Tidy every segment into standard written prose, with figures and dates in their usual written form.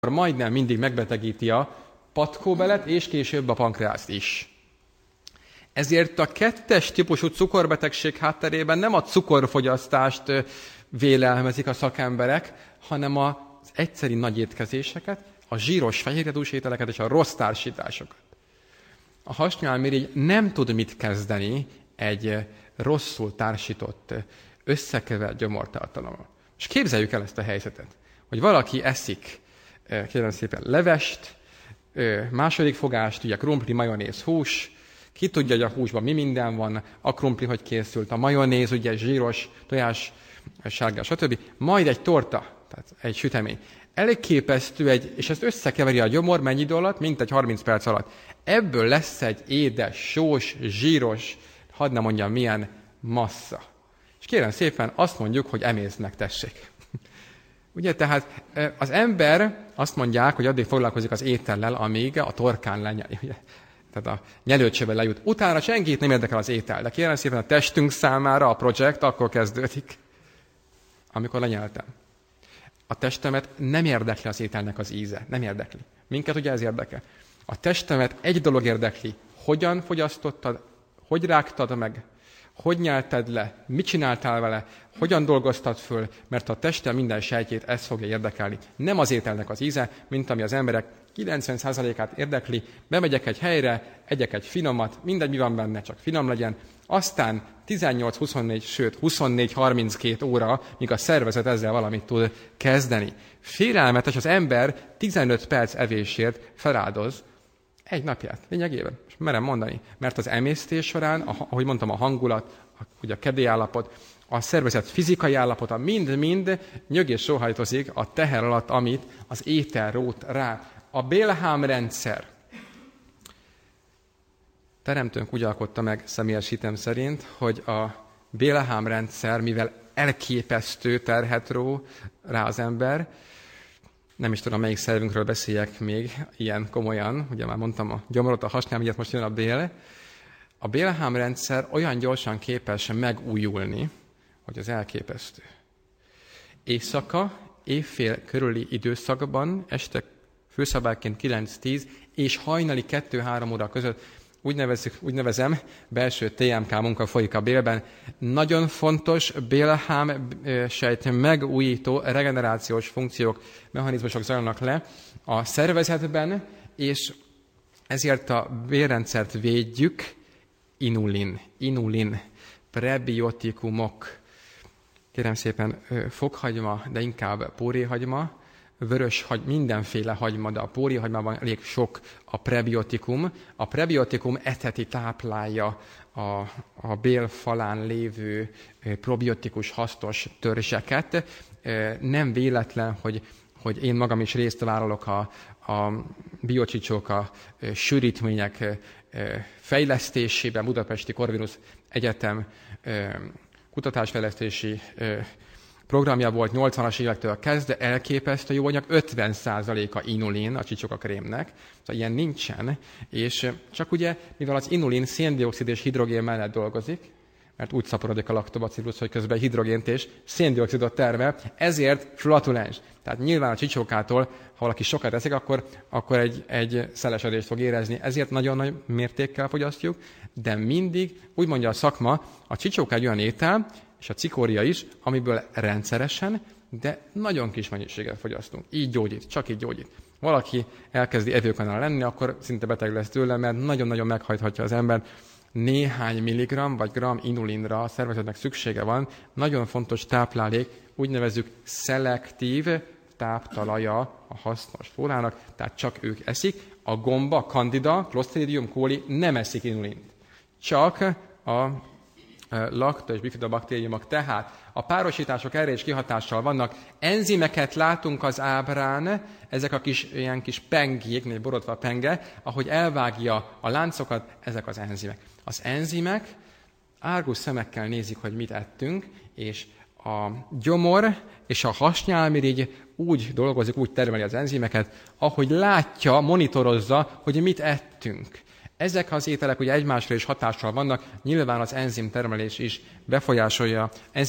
majdnem mindig megbetegíti a patkóbelet, és később a pankreászt is. Ezért a 2-es típusú cukorbetegség hátterében nem a cukorfogyasztást vélelmezik a szakemberek, hanem az egyszeri nagy étkezéseket, a zsíros fehérjedús ételeket és a rossz társításokat. A hasnyálmirigy nem tud mit kezdeni egy rosszul társított, összekevert gyomortartalommal. És képzeljük el ezt a helyzetet, hogy valaki eszik, kérem szépen, levest, második fogást, ugye krumpli, majonéz, hús, ki tudja, hogy a húsban mi minden van, a krumpli, hogy készült, a majonéz, ugye zsíros, tojás, sárgás, stb. Majd egy torta, tehát egy sütemény. Elég képesztő, és ezt összekeveri a gyomor mennyi idő alatt? Mintegy 30 perc alatt. Ebből lesz egy édes, sós, zsíros, hadd ne mondjam milyen massza. És kérem szépen, azt mondjuk, hogy emésznek, tessék. Ugye, tehát az ember azt mondják, hogy addig foglalkozik az étellel, amíg a torkán lenyeli. Ugye? Tehát a nyelőcsővel lejut. Utána senkit nem érdekel az étel. De kérem szépen, a testünk számára a projekt akkor kezdődik, amikor lenyeltem. A testemet nem érdekli az ételnek az íze. Nem érdekli. Minket ugye ez érdekel. A testemet egy dolog érdekli. Hogyan fogyasztottad, hogy rágtad meg, hogy nyelted le, mit csináltál vele, hogyan dolgoztad föl, mert a testem minden sejtjét ezt fogja érdekelni. Nem az ételnek az íze, mint ami az emberek 90%-át érdekli. Bemegyek egy helyre, egyek egy finomat, mindegy mi van benne, csak finom legyen. Aztán 18-24, sőt 24-32 óra, míg a szervezet ezzel valamit tud kezdeni. Félelmetes, az ember 15 perc evésért feláldoz egy napját, lényegében. És merem mondani, mert az emésztés során, ahogy mondtam, a hangulat, ugye a kedélyállapot, a szervezet fizikai állapota mind-mind nyög és sóhajtozik a teher alatt, amit az étel rót rá. A Bélhám rendszer. Teremtőnk úgy alkotta meg személyes hitem szerint, hogy a Bélhám rendszer, mivel elképesztő terhet ró rá az ember, nem is tudom, melyik szervünkről beszéljek még ilyen komolyan, ugye már mondtam a gyomrot, a hasnyálmirigyet, most jön a bél. A Bélhám rendszer olyan gyorsan képes megújulni, hogy az elképesztő. Éjszaka, évfél körüli időszakban, este főszabályként 9-10 és hajnali 2-3 óra között úgy nevezem, belső TMK munka folyik a bélben. Nagyon fontos Bélhám sejt megújító regenerációs funkciók, mechanizmusok zajlanak le a szervezetben, és ezért a bélrendszert védjük. Inulin, prebiotikumok, kérem szépen fokhagyma, de inkább póréhagyma, vörös mindenféle hagyma, de a póréhagymában elég sok a prebiotikum. A prebiotikum eteti, táplálja a bél falán lévő probiotikus hasznos törzseket. Nem véletlen, hogy én magam is részt vállalok a biocsicsóka sűrítmények fejlesztésében, Budapesti Corvinus Egyetem kutatásfejlesztési programja volt 80-as évektől kezdve, elképesztő jó anyag, 50%-a inulin a csicsokakrémnek, szóval ilyen nincsen, és csak ugye, mivel az inulin széndioxid és hidrogén mellett dolgozik, mert úgy szaporodik a laktobacillus, hogy közben hidrogént és széndioxidot termel, ezért flatulens. Tehát nyilván a csicsókától, ha valaki sokat eszik, akkor egy szelesedést fog érezni, ezért nagyon nagy mértékkel fogyasztjuk, de mindig, úgy mondja a szakma, a csicsóka egy olyan étel, és a cikória is, amiből rendszeresen, de nagyon kis mennyiséget fogyasztunk. Így gyógyít, csak így gyógyít. Valaki elkezdi evőkanál lenni, akkor szinte beteg lesz tőle, mert nagyon-nagyon meghajthatja az ember. Néhány milligramm vagy gramm inulinra a szervezetnek szüksége van. Nagyon fontos táplálék, úgy nevezzük szelektív táptalaja a hasznos flórának, tehát csak ők eszik. A gomba, Candida, Clostridium coli nem eszik inulint. Csak a lakta és bifidobaktériumok, tehát a párosítások erre is kihatással vannak. Enzimeket látunk az ábrán, ezek a ilyen kis pengék, egy borotva penge, ahogy elvágja a láncokat, ezek az enzimek. Az enzimek árgus szemekkel nézik, hogy mit ettünk, és a gyomor és a hasnyálmirigy úgy dolgozik, úgy termeli az enzimeket, ahogy látja, monitorozza, hogy mit ettünk. Ezek az ételek ugye egymásra is hatással vannak, nyilván az enzimtermelést is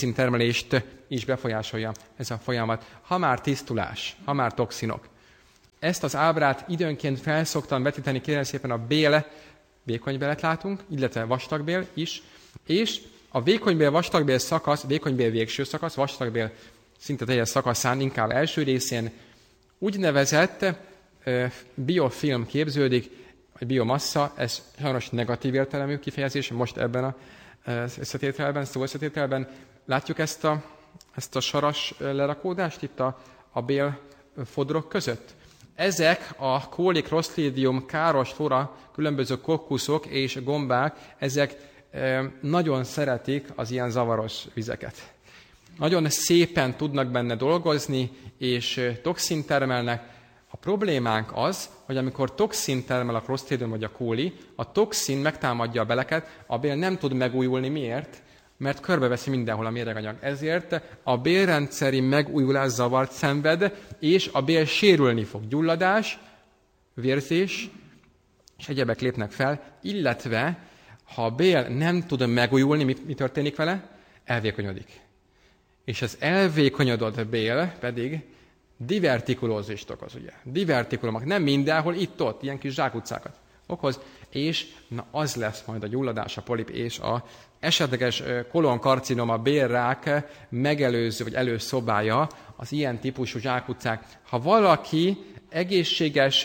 befolyásolja ez a folyamat. Ha már tisztulás, ha már toxinok. Ezt az ábrát időnként felszoktam vetíteni, kérem szépen a bél, vékonybélet látunk, illetve vastagbél is, és a vékonybél, vastagbél szakasz, vékonybél végső szakasz, vastagbél szinte teljes szakaszán, inkább első részén úgynevezett biofilm képződik, vagy biomassa, ez sajnos negatív értelemű kifejezés, most ebben az összetételben, látjuk ezt a saras lerakódást itt a bélfodrok között. Ezek a Coli, Clostridium, káros flóra, különböző kokkuszok és gombák, ezek nagyon szeretik az ilyen zavaros vizeket. Nagyon szépen tudnak benne dolgozni, és toxint termelnek. A problémánk az, hogy amikor toxint termel a Clostridium vagy a Coli, a toxin megtámadja a beleket, a bél nem tud megújulni. Miért? Mert körbeveszi mindenhol a méreganyag. Ezért a bélrendszeri megújulás zavart szenved, és a bél sérülni fog. Gyulladás, vérzés, és egyebek lépnek fel, illetve ha a bél nem tud megújulni, mi történik vele? Elvékonyodik. És az elvékonyodott bél pedig divertikulózist okoz, ugye? Divertikulumok, nem mindenhol, itt-ott, ilyen kis zsákutcákat okoz, és na az lesz majd a gyulladás, a polip és a esetleges kolonkarcinoma, bélrák megelőző vagy előszobája az ilyen típusú zsákutcák. Ha valaki egészséges,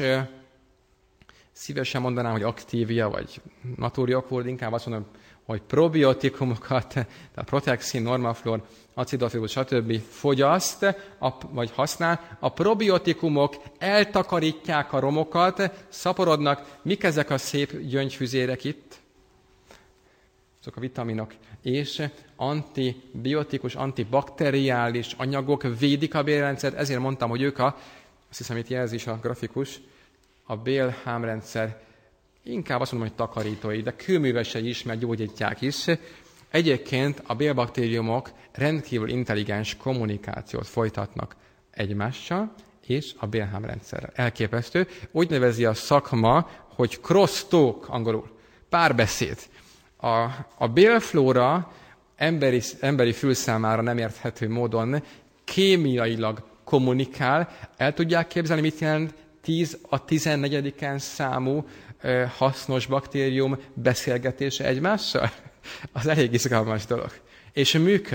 szívesen mondanám, hogy Activia, vagy Naturiokvord, inkább azt mondom, hogy probiotikumokat, tehát Protexin, Normaflor, Acidofilus, stb. Fogyaszt, vagy használ. A probiotikumok eltakarítják a romokat, szaporodnak. Mik ezek a szép gyöngyfüzérek itt? Azok a vitaminok. És antibiotikus, antibakteriális anyagok védik a bélrendszert. Ezért mondtam, hogy ők azt hiszem itt jelzi is a grafikus, a bélhámrendszer, inkább azt mondom, hogy takarítói, de kőművesei is, mert gyógyítják is. Egyébként a bélbaktériumok rendkívül intelligens kommunikációt folytatnak egymással és a bélhámrendszerrel. Elképesztő. Úgy nevezi a szakma, hogy crosstalk angolul, párbeszéd. A bélflóra emberi fül számára nem érthető módon kémiailag kommunikál. El tudják képzelni, mit jelent 10 a 14. számú hasznos baktérium beszélgetése egymással? Az elég izgalmas dolog. És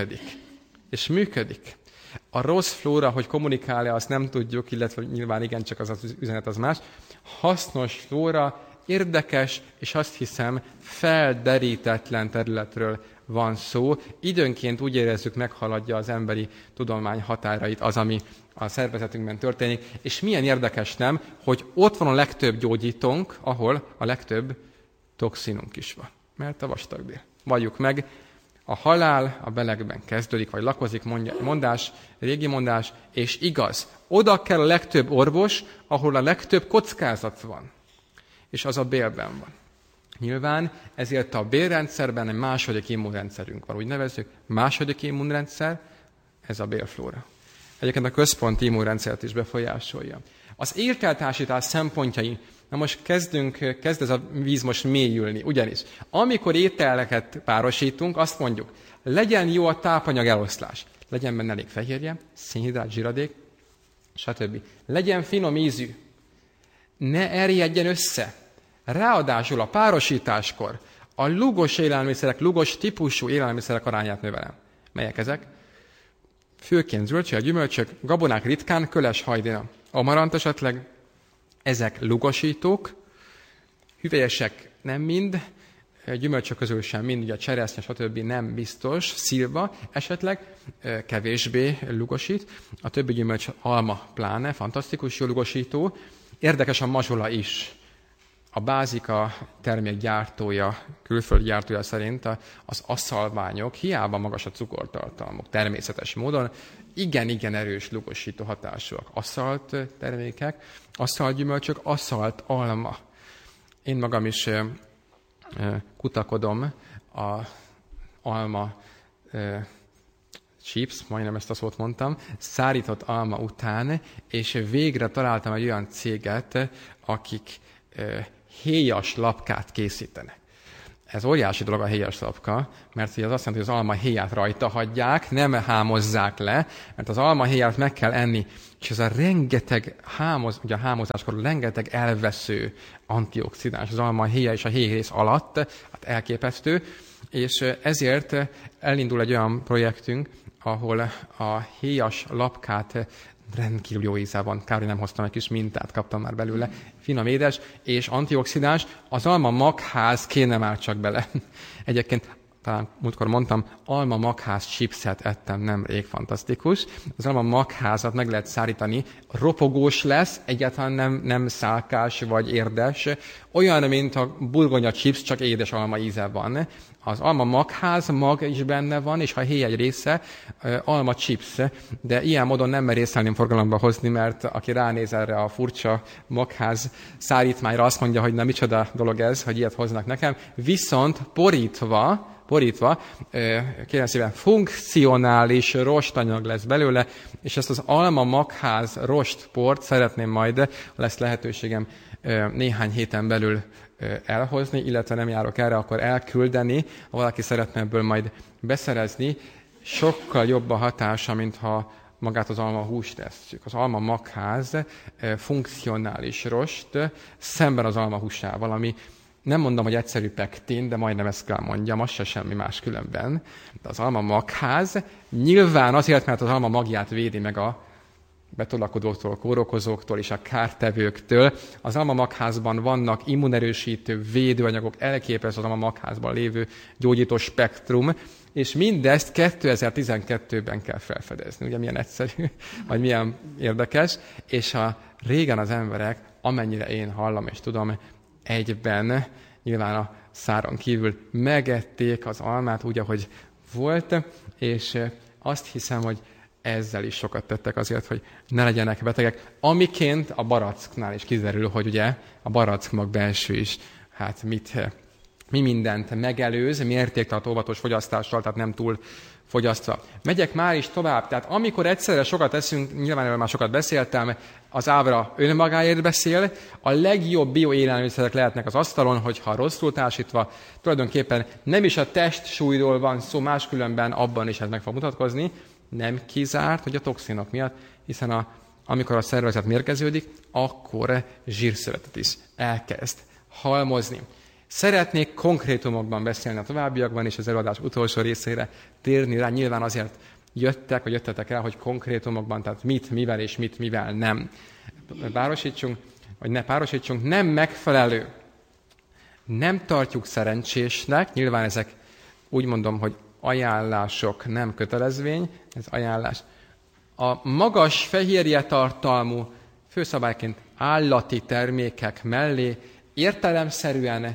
működik. A rossz flóra, hogy kommunikál-e, azt nem tudjuk, illetve nyilván igen, csak az üzenet az más. Hasznos flóra, érdekes, és azt hiszem felderítetlen területről van szó. Időnként úgy érezzük, meghaladja az emberi tudomány határait az, ami a szervezetünkben történik. És milyen érdekes nem, hogy ott van a legtöbb gyógyítónk, ahol a legtöbb toxinunk is van. Mert a vastagbél. Valljuk meg, a halál a belegben kezdődik, vagy lakozik, régi mondás, és igaz. Oda kell a legtöbb orvos, ahol a legtöbb kockázat van. És az a bélben van. Nyilván ezért a bélrendszerben egy második immunrendszerünk van. Úgy nevezzük, második immunrendszer, ez a bélflóra. Egyébként a központi immunrendszert is befolyásolja. Az ételtársítás szempontjai, na most kezd ez a víz most mélyülni, ugyanis amikor ételeket párosítunk, azt mondjuk, legyen jó a tápanyag eloszlás, legyen benne elég fehérje, szénhidrát, zsiradék, stb. Legyen finom ízű, ne erjedjen össze. Ráadásul a párosításkor a lugos élelmiszerek, lugos típusú élelmiszerek arányát növelem. Melyek ezek? Főként zöldségek, gyümölcsök, gabonák ritkán, köles hajdina. Amarant esetleg, ezek lugosítók, hüvelyesek nem mind, gyümölcsök közül sem mind, ugye a cseresznye, stb. Nem biztos, szilva esetleg kevésbé lugosít, a többi gyümölcs, alma pláne, fantasztikus, jó lugosító. Érdekes a mazsola is. A bázika termék gyártója, külföldi gyártója szerint az asszalványok, hiába magas a cukortartalmuk természetes módon, igen erős lugosító hatásúak. Asszalt termékek, asszalt gyümölcsök, asszalt alma. Én magam is kutakodom a alma chips, majdnem ezt a szót mondtam, szárított alma után, és végre találtam egy olyan céget, akik héjas lapkát készítenek. Ez óriási dolog a héjas sapka, mert ugye az azt jelenti, hogy az alma héját rajta hagyják, nem hámozzák le, mert az alma héját meg kell enni, és ez a rengeteg ugye a hámozáskor rengeteg elvesző antioxidáns az alma héja és a héjrész alatt, hát elképesztő, és ezért elindul egy olyan projektünk, ahol a héjas lapkát rendkívül jó íze van. Kár, hogy nem hoztam egy kis mintát, kaptam már belőle. Finom, édes és antioxidáns. Az alma magház kéne már csak bele. Egyébként, talán múltkor mondtam, alma magház chipset ettem nemrég, fantasztikus. Az alma magházat meg lehet szárítani, ropogós lesz, egyáltalán nem szálkás vagy érdes. Olyan, mint a burgonya chips, csak édes alma íze van. Az alma magház mag is benne van, és a héj egy része alma chips, de ilyen módon nem merészelném forgalomba hozni, mert aki ránéz erre a furcsa magház szárítmányra, azt mondja, hogy na micsoda dolog ez, hogy ilyet hoznak nekem. Viszont porítva, kérem szépen, funkcionális rostanyag lesz belőle, és ezt az alma magház rostport szeretném majd, lesz lehetőségem néhány héten belül elhozni, illetve nem járok erre, akkor elküldeni, ha valaki szeretne ebből majd beszerezni, sokkal jobb a hatása, mintha magát az alma húst tesszük. Az alma magház funkcionális rost szemben az alma húsával, ami nem mondom, hogy egyszerű pektin, de majdnem ezt kell mondjam, az se semmi más különben. De az alma magház nyilván azért, mert az alma magját védi meg a betolakodóktól, kórokozóktól és a kártevőktől. Az alma magházban vannak immunerősítő védőanyagok, elképesztő az alma magházban lévő gyógyító spektrum, és mindezt 2012-ben kell felfedezni. Ugye milyen egyszerű, vagy milyen érdekes. És régen az emberek, amennyire én hallom és tudom, egyben, nyilván a száron kívül megették az almát úgy, ahogy volt, és azt hiszem, hogy ezzel is sokat tettek azért, hogy ne legyenek betegek. Amiként a baracknál is kiderül, hogy ugye a barackmag belső is, hát mi mindent megelőz, mértéktartó óvatos fogyasztással, tehát nem túl fogyasztva. Megyek már is tovább, tehát amikor egyszerre sokat eszünk, nyilván erről már sokat beszéltem, az ábra önmagáért beszél, a legjobb bioélelmiszerek lehetnek az asztalon, hogyha rosszul társítva, tulajdonképpen nem is a testsúlyról van szó, máskülönben abban is ez meg fog mutatkozni, nem kizárt, hogy a toxinok miatt, hiszen amikor a szervezet mérgeződik, akkor zsírszövetet is elkezd halmozni. Szeretnék konkrétumokban beszélni a továbbiakban, és az előadás utolsó részére térni rá. Nyilván azért jöttetek el, hogy konkrétumokban, tehát mit, mivel és mit, mivel nem párosítsunk, vagy ne párosítsunk, nem megfelelő. Nem tartjuk szerencsésnek, nyilván ezek úgy mondom, hogy ajánlások, nem kötelezvény, ez ajánlás. A magas fehérjetartalmú, főszabályként állati termékek mellé értelemszerűen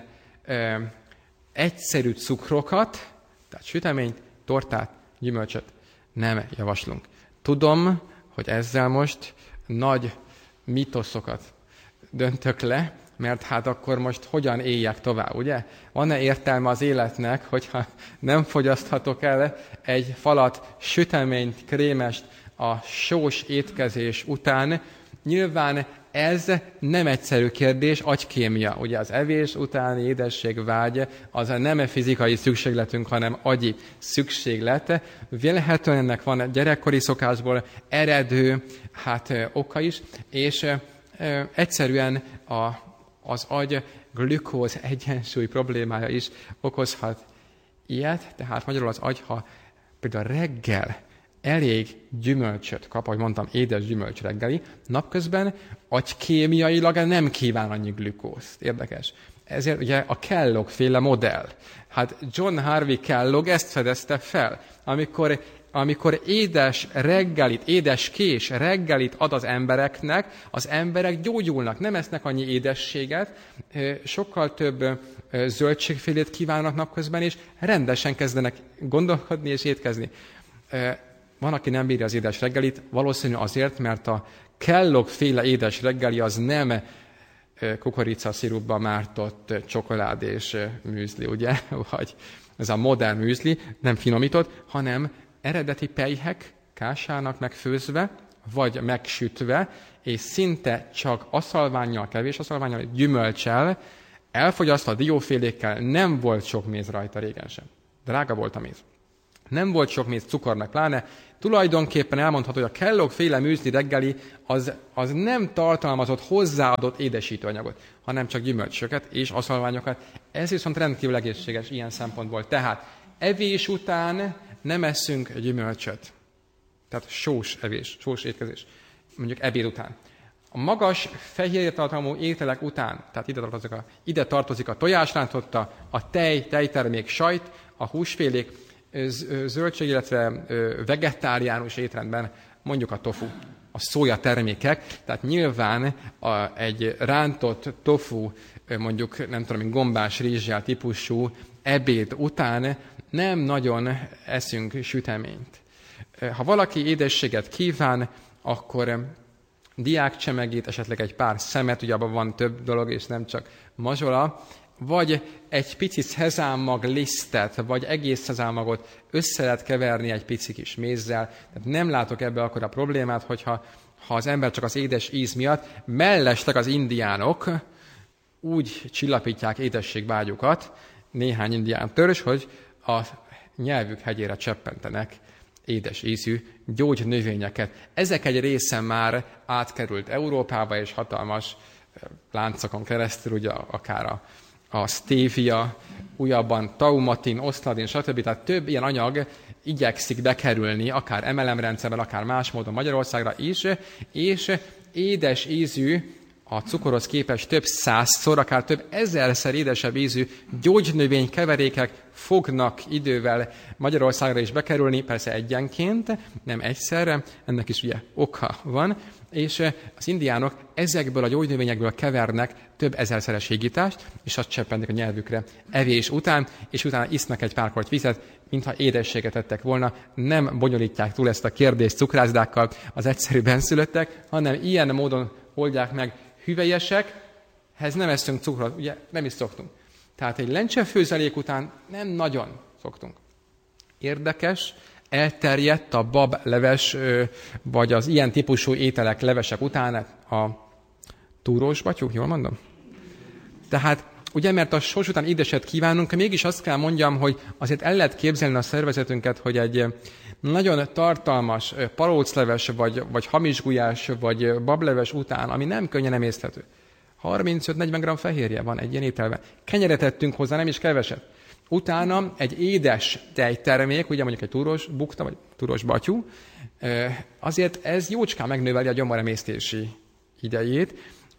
egyszerű cukrokat, tehát süteményt, tortát, gyümölcsöt nem javaslunk. Tudom, hogy ezzel most nagy mitoszokat döntök le, mert hát akkor most hogyan éljek tovább, ugye? Van-e értelme az életnek, hogyha nem fogyaszthatok el egy falat süteményt, krémest a sós étkezés után? Nyilván ez nem egyszerű kérdés, agykémia. Ugye az evés utáni édességvágy az nem fizikai szükségletünk, hanem agyi szükséglet. Vélhetően ennek van gyerekkori szokásból eredő oka is, és egyszerűen az agy glükóz egyensúly problémája is okozhat ilyet, tehát magyarul az agy, ha például reggel elég gyümölcsöt kap, ahogy mondtam, édes gyümölcs reggeli, napközben agykémiailag nem kíván annyi glükózt. Érdekes. Ezért ugye a Kellogg-féle modell. Hát John Harvey Kellogg ezt fedezte fel, amikor édes reggelit, édes kés reggelit ad az embereknek, az emberek gyógyulnak, nem esznek annyi édességet, sokkal több zöldségfélét kívánnak napközben, és rendesen kezdenek gondolkodni és étkezni. Van, aki nem bírja az édes reggelit, valószínű azért, mert a Kellogg-féle édes reggeli az nem kukoricaszirupba mártott csokoládés műzli, ugye? Vagy ez a modern műzli, nem finomított, hanem eredeti pelyhek kásának megfőzve, vagy megsütve, és szinte csak aszalvánnyal, kevés aszalvánnyal, gyümölccsel elfogyasztva a diófélékkel, nem volt sok méz rajta régen sem. Drága volt a méz. Nem volt sok méz cukornak pláne. Tulajdonképpen elmondható, hogy a Kellogg-féle műzli reggeli az nem tartalmazott hozzáadott édesítőanyagot, hanem csak gyümölcsöket és aszalványokat. Ez viszont rendkívül egészséges ilyen szempontból. Tehát evés után nem eszünk gyümölcsöt. Tehát sós evés, sós étkezés. Mondjuk ebéd után. A magas fehérjetartalmú ételek után, tehát ide tartozik a tojásrántotta, a tejtermék, sajt, a húsfélék, zöldség, illetve vegetáriánus étrendben mondjuk a tofu, a szója termékek, tehát nyilván egy rántott tofu, mondjuk nem tudom, gombás rizsjel típusú ebéd után nem nagyon eszünk süteményt. Ha valaki édességet kíván, akkor diákcsemegét, esetleg egy pár szemet, ugye abban van több dolog, és nem csak mazsola, vagy egy pici szezámmag lisztet, vagy egész szezámmagot össze lehet keverni egy pici kis mézzel. Tehát nem látok ebbe akkor a problémát, hogyha az ember csak az édes íz miatt, mellesleg az indiánok úgy csillapítják édességvágyukat, néhány indián törzs, hogy a nyelvük hegyére cseppentenek édes ízű gyógynövényeket. Ezek egy része már átkerült Európába, és hatalmas láncokon keresztül, ugye akár a stevia, újabban taumatin, osztladin, stb. Tehát több ilyen anyag igyekszik bekerülni, akár MLM rendszerben, akár más módon Magyarországra is, és édes ízű, a cukorhoz képest több százszor, akár több ezerszer édesebb ízű gyógynövény keverékek fognak idővel Magyarországra is bekerülni, persze egyenként, nem egyszerre, ennek is ugye oka van, és az indiánok ezekből a gyógynövényekből kevernek több ezerszeres hígítást, és azt cseppentik a nyelvükre evés után, és utána isznak egy pár korty vizet, mintha édességet ettek volna. Nem bonyolítják túl ezt a kérdést cukrászdákkal az egyszerű benszülöttek, hanem ilyen módon oldják meg. Hüvelyesekhez nem eszünk cukrot, ugye nem is szoktunk. Tehát egy lencsefőzelék után nem nagyon szoktunk. Érdekes, elterjedt a bableves, vagy az ilyen típusú ételek, levesek után a túrós batyú, jól mondom? Tehát ugye, mert a sós után édeset kívánunk, mégis azt kell mondjam, hogy azért el lehet képzelni a szervezetünket, hogy egy nagyon tartalmas parócleves, vagy hamisgulyás, vagy bableves után, ami nem könnyen emészthető. 35-40 g fehérje van egy ilyen ételben. Kenyeret ettünk hozzá, nem is keveset. Utána egy édes tejtermék, ugye mondjuk egy túros bukta, vagy túros batyú, azért ez jócskán megnöveli a gyomoremésztési idejét.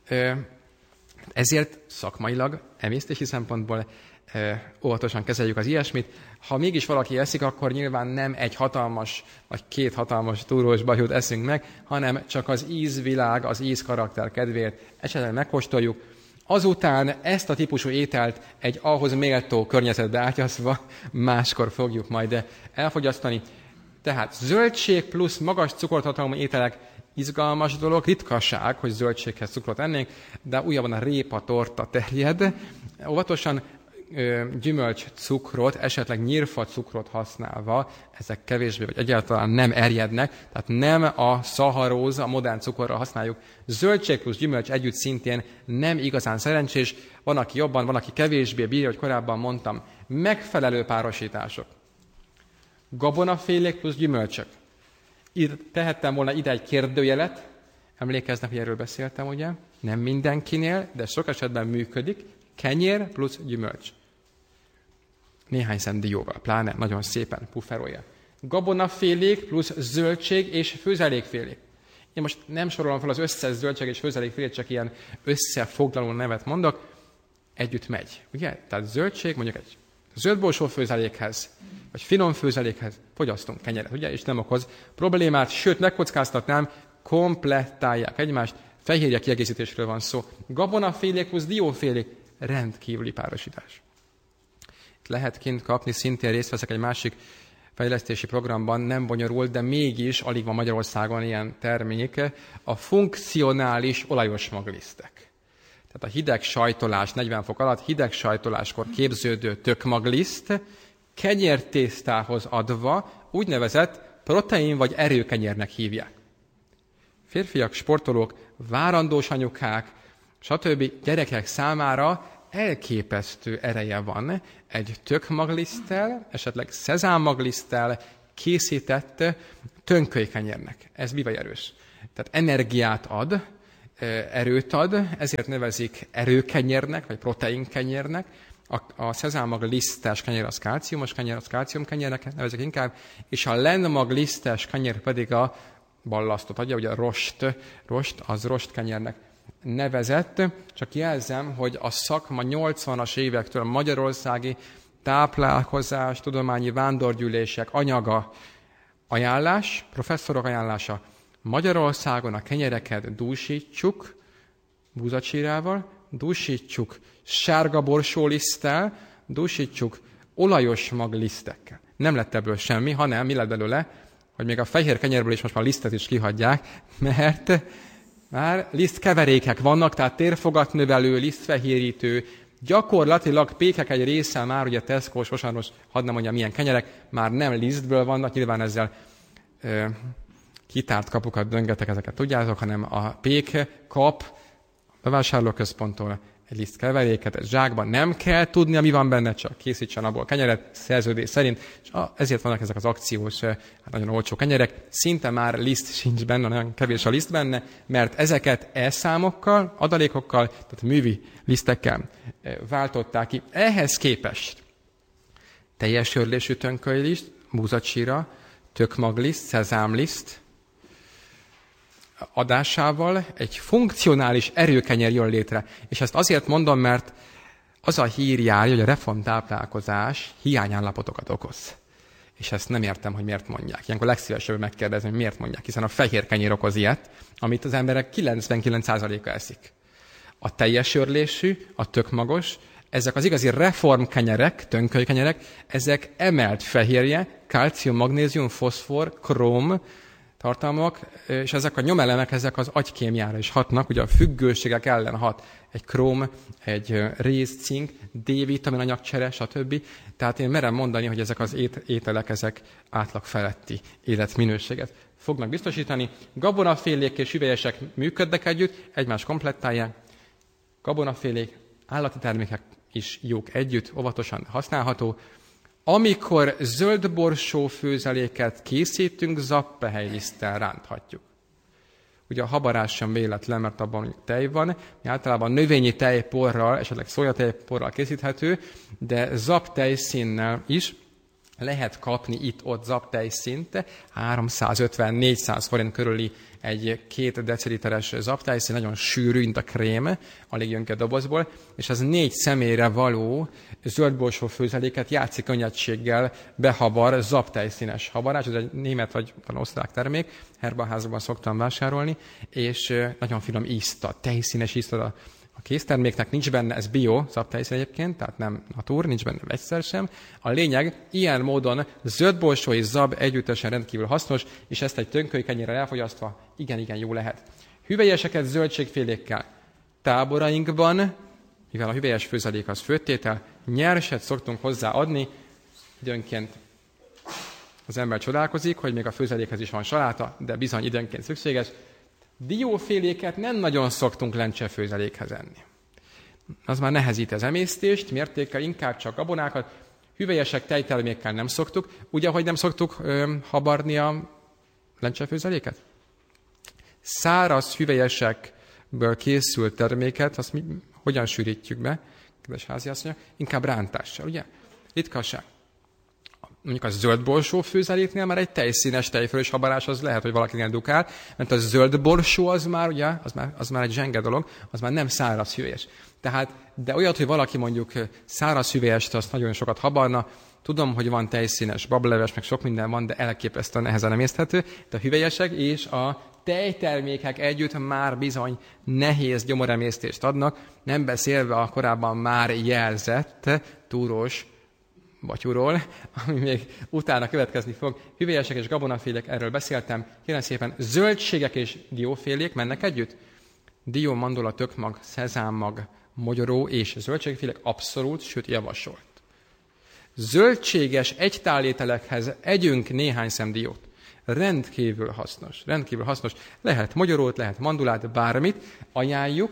Ezért szakmailag, emésztési szempontból óvatosan kezeljük az ilyesmit. Ha mégis valaki eszik, akkor nyilván nem egy hatalmas, vagy két hatalmas túrós batyút eszünk meg, hanem csak az ízvilág, az ízkarakter kedvéért esetleg megkóstoljuk. Azután ezt a típusú ételt egy ahhoz méltó környezetbe ágyazva máskor fogjuk majd elfogyasztani. Tehát zöldség plusz magas cukortartalmú ételek izgalmas dolog, ritkaság, hogy zöldséghez cukrot ennénk, de újabban a répatorta terjed. Óvatosan gyümölcscukrot, esetleg nyírfacukrot használva, ezek kevésbé vagy egyáltalán nem erjednek, tehát nem a szaharóz, a modern cukorra használjuk. Zöldség plusz gyümölcs együtt szintén nem igazán szerencsés, van, aki jobban, van, aki kevésbé bírja, hogy korábban mondtam. Megfelelő párosítások. Gabonafélék plusz gyümölcsök. Tehettem volna ide egy kérdőjelet, emlékeznek, hogy erről beszéltem, ugye? Nem mindenkinél, de sok esetben működik. Kenyér plusz gyümölcs. Néhány szem dióval, pláne nagyon szépen pufferolja. Gabonafélék plusz zöldség és főzelékfélék. Én most nem sorolom fel az összes zöldség és főzelékfélét, csak ilyen összefoglaló nevet mondok. Együtt megy, ugye? Tehát zöldség, mondjuk egy zöldborsó főzelékhez, vagy finom főzelékhez fogyasztunk kenyeret, ugye? És nem okoz problémát, sőt, megkockáztatnám, komplettálják egymást, fehérje kiegészítésről van szó. Gabonafélék plusz diófélék, rendkívüli párosítás. Itt lehet kint kapni, szintén részt veszek egy másik fejlesztési programban, nem bonyolult, de mégis alig van Magyarországon ilyen termék, a funkcionális olajos maglisztek. Tehát a hideg sajtolás, 40 fok alatt, hideg sajtoláskor képződő tökmagliszt kenyértésztához adva úgynevezett protein vagy erőkenyérnek hívják. Férfiak, sportolók, várandós anyukák, stb. Gyerekek számára elképesztő ereje van egy tökmagliszttel, esetleg szezámmagliszttel készített tönkölykenyérnek. Ez mivel erős? Tehát energiát ad, erőt ad, ezért nevezik erőkenyérnek, vagy proteinkenyérnek. A szezámmag lisztes kenyér az kálciumos kenyér, az kálciumkenyérnek nevezik inkább, és a lenmag lisztes kenyér pedig a ballasztot adja, ugye a rost, az rostkenyérnek nevezett. Csak jelzem, hogy a szakma 80-as évektől magyarországi táplálkozás, tudományi vándorgyűlések anyaga ajánlás, professzorok ajánlása. Magyarországon a kenyereket dúsítsuk búzacsírával, dúsítsuk sárga borsóliszttel, dúsítsuk olajos maglisztekkel. Nem lett ebből semmi, hanem mi lett belőle, hogy még a fehér kenyerből is most már lisztet is kihagyják, mert már lisztkeverékek vannak, tehát térfogatnövelő, lisztfehérítő, gyakorlatilag pékek egy része már, ugye Tesco-s, Osanos, hadd nem mondjam, milyen kenyerek, már nem lisztből vannak, nyilván ezzel kitárt kapukat döngetek, ezeket tudjátok, hanem a pék kap a bevásárlóközponttól egy lisztkeveréket, egy zsákban nem kell tudnia, mi van benne, csak készítsen abból kenyeret, szerződés szerint, és ezért vannak ezek az akciós, nagyon olcsó kenyerek, szinte már liszt sincs benne, nagyon kevés a liszt benne, mert ezeket e-számokkal, adalékokkal, tehát művi lisztekkel váltották ki. Ehhez képest teljes örlésű tönkölyliszt, búzacsíra, tökmagliszt, szezámliszt adásával egy funkcionális erőkenyer jön létre. És ezt azért mondom, mert az a hír jár, hogy a reformtáplálkozás hiányállapotokat okoz. És ezt nem értem, hogy miért mondják. Ilyenkor legszívesebben megkérdezni, hogy miért mondják, hiszen a fehér kenyér okoz ilyet, amit az emberek 99%-a eszik. A teljes örlésű, a tökmagos, ezek az igazi reformkenyerek, tönkölykenyerek, ezek emelt fehérje, kalcium, magnézium, foszfor, króm tartalmak, és ezek a nyomelemek, ezek az agykémjára is hatnak, ugye a függőségek ellen hat egy króm, egy réz, cink, D-vitamin anyagcsere, stb. Tehát én merem mondani, hogy ezek az ételek, ezek átlag feletti életminőséget fognak biztosítani. Gabonafélék és hüvelyesek működnek együtt, egymást komplettálják. Gabonafélék, állati termékek is jók együtt, óvatosan használható. Amikor zöldborsó főzeléket készítünk, zappehelyliszttel ránthatjuk. Ugye a habarás sem véletlen, mert abban tej van. Mi általában növényi tejporral, esetleg szójatejporral készíthető, de zaptejszínnel is lehet kapni itt-ott zaptejszínt, 350-400 forint körüli egy 2 deciliteres zaptejszín, nagyon sűrű, mint a krém, alig jön ki a dobozból, és az 4 személyre való zöldborsó főzeléket játszik könnyedséggel behabar zaptejszínes habarás, ez egy német vagy osztrák termék, Herbalházban szoktam vásárolni, és nagyon finom ízt ad, tejszínes ízt ad a készterméknek, nincs benne, ez bio zaptejszín egyébként, tehát nem natúr, nincs benne vegyszer sem. A lényeg, ilyen módon zöldborsó és zab együttesen rendkívül hasznos, és ezt egy tönkölykenyérrel elfogyasztva igen jó lehet. Hüvelyeseket zöldségfélékkel táborainkban, mivel a hüvelyes főzelék az főtétel, nyerset szoktunk hozzáadni, időnként az ember csodálkozik, hogy még a főzelékhez is van saláta, de bizony időnként szükséges. Dióféléket nem nagyon szoktunk lencsefőzelékhez enni. Az már nehezíti az emésztést, mértékkel inkább csak gabonákat, hüvelyesek tejtermékkel nem szoktuk. Ugye, hogy nem szoktuk habarni a lencsefőzeléket? Száraz hüvelyesekből készült terméket, azt mi hogyan sűrítjük be, kedves háziasszonyok? Inkább rántással, ugye? Ritkaság. Mondjuk a zöldborsó főzeléknél már egy tejszínes tejfölös habarás, az lehet, hogy valakinél dukál, mert a zöldborsó az már, ugye, az már egy zsenge dolog, az már nem száraz hüvelyes. Tehát, de olyat, hogy valaki mondjuk száraz hüvelyest, azt nagyon sokat habarna, tudom, hogy van tejszínes bableves, meg sok minden van, de elképesztően nehezen emészthető, de a hüvelyesek és a tejtermékek együtt már bizony nehéz gyomoremésztést adnak, nem beszélve a korábban már jelzett túrós batyúról, ami még utána következni fog. Hüvelyesek és gabonafélék, erről beszéltem. Kérem szépen, zöldségek és diófélék mennek együtt? Dió, mandula, tökmag, szezámmag, mogyoró és zöldségfélék abszolút, sőt javasolt. Zöldséges egytálételekhez együnk néhány szem diót. Rendkívül hasznos, rendkívül hasznos. Lehet mogyorót, lehet mandulát, bármit. Ajánljuk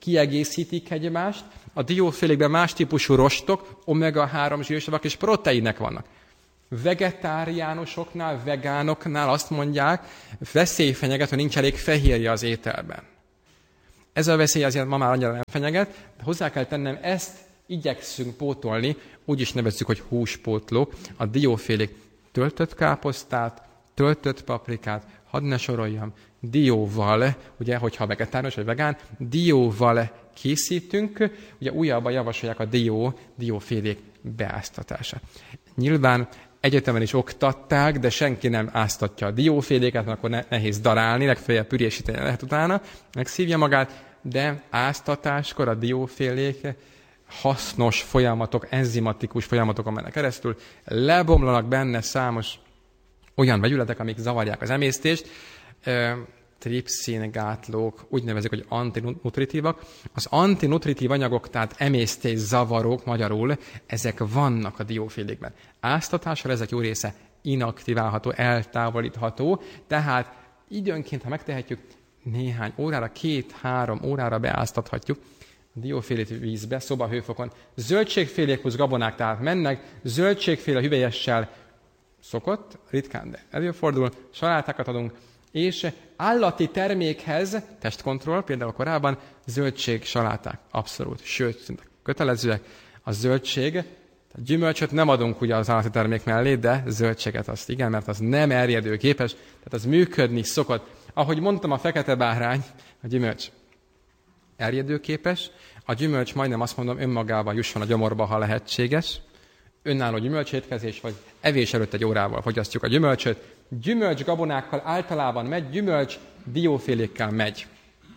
kiegészítik egymást. A diófélékben más típusú rostok, omega-3 zsírsavak és proteinek vannak. Vegetáriánusoknál, vegánoknál azt mondják, veszélyfenyeget, hogy nincs elég fehérje az ételben. Ez a veszély azért ma már annyira nem fenyeget, de hozzá kell tennem, ezt igyekszünk pótolni, úgy is nevezzük, hogy húspótló. A diófélék töltött káposztát, töltött paprikát, hadd ne soroljam, dióval, ugye, hogyha vegetáriánus vagy vegán, dióval készítünk, ugye újabban javasolják a diófélék beáztatását. Nyilván egyetemen is oktatták, de senki nem áztatja a dióféléket, mert akkor nehéz darálni, legfeljebb pürésíteni lehet utána, megszívja magát, de áztatáskor a diófélék hasznos folyamatok, enzimatikus folyamatokon mennek keresztül, lebomlanak benne számos olyan vegyületek, amik zavarják az emésztést, tripszin-gátlók, úgy nevezik, hogy antinutritívak. Az antinutritív anyagok, tehát emésztészavarók magyarul, ezek vannak a diófélékben. Áztatással ezek jó része inaktiválható, eltávolítható, tehát időnként, ha megtehetjük, néhány órára, 2-3 órára beáztathatjuk a diófélét vízbe, szobahőfokon. Zöldségfélék plusz gabonák tehát mennek, zöldségféle hüvelyessel szokott, ritkán, de előfordul, salátákat adunk, és állati termékhez, testkontroll, például korábban, zöldség, saláták, abszolút, sőt, szinte kötelezőek. A zöldség, a gyümölcsöt nem adunk ugye az állati termék mellé, de zöldséget azt igen, mert az nem erjedőképes, tehát az működni szokott. Ahogy mondtam, a fekete bárány, a gyümölcs erjedőképes, a gyümölcs majdnem azt mondom, önmagában jusson a gyomorba, ha lehetséges. Önálló gyümölcsétkezés, vagy evés előtt egy órával fogyasztjuk a gyümölcsöt. Gyümölcs gabonákkal általában megy, gyümölcs diófélékkel megy.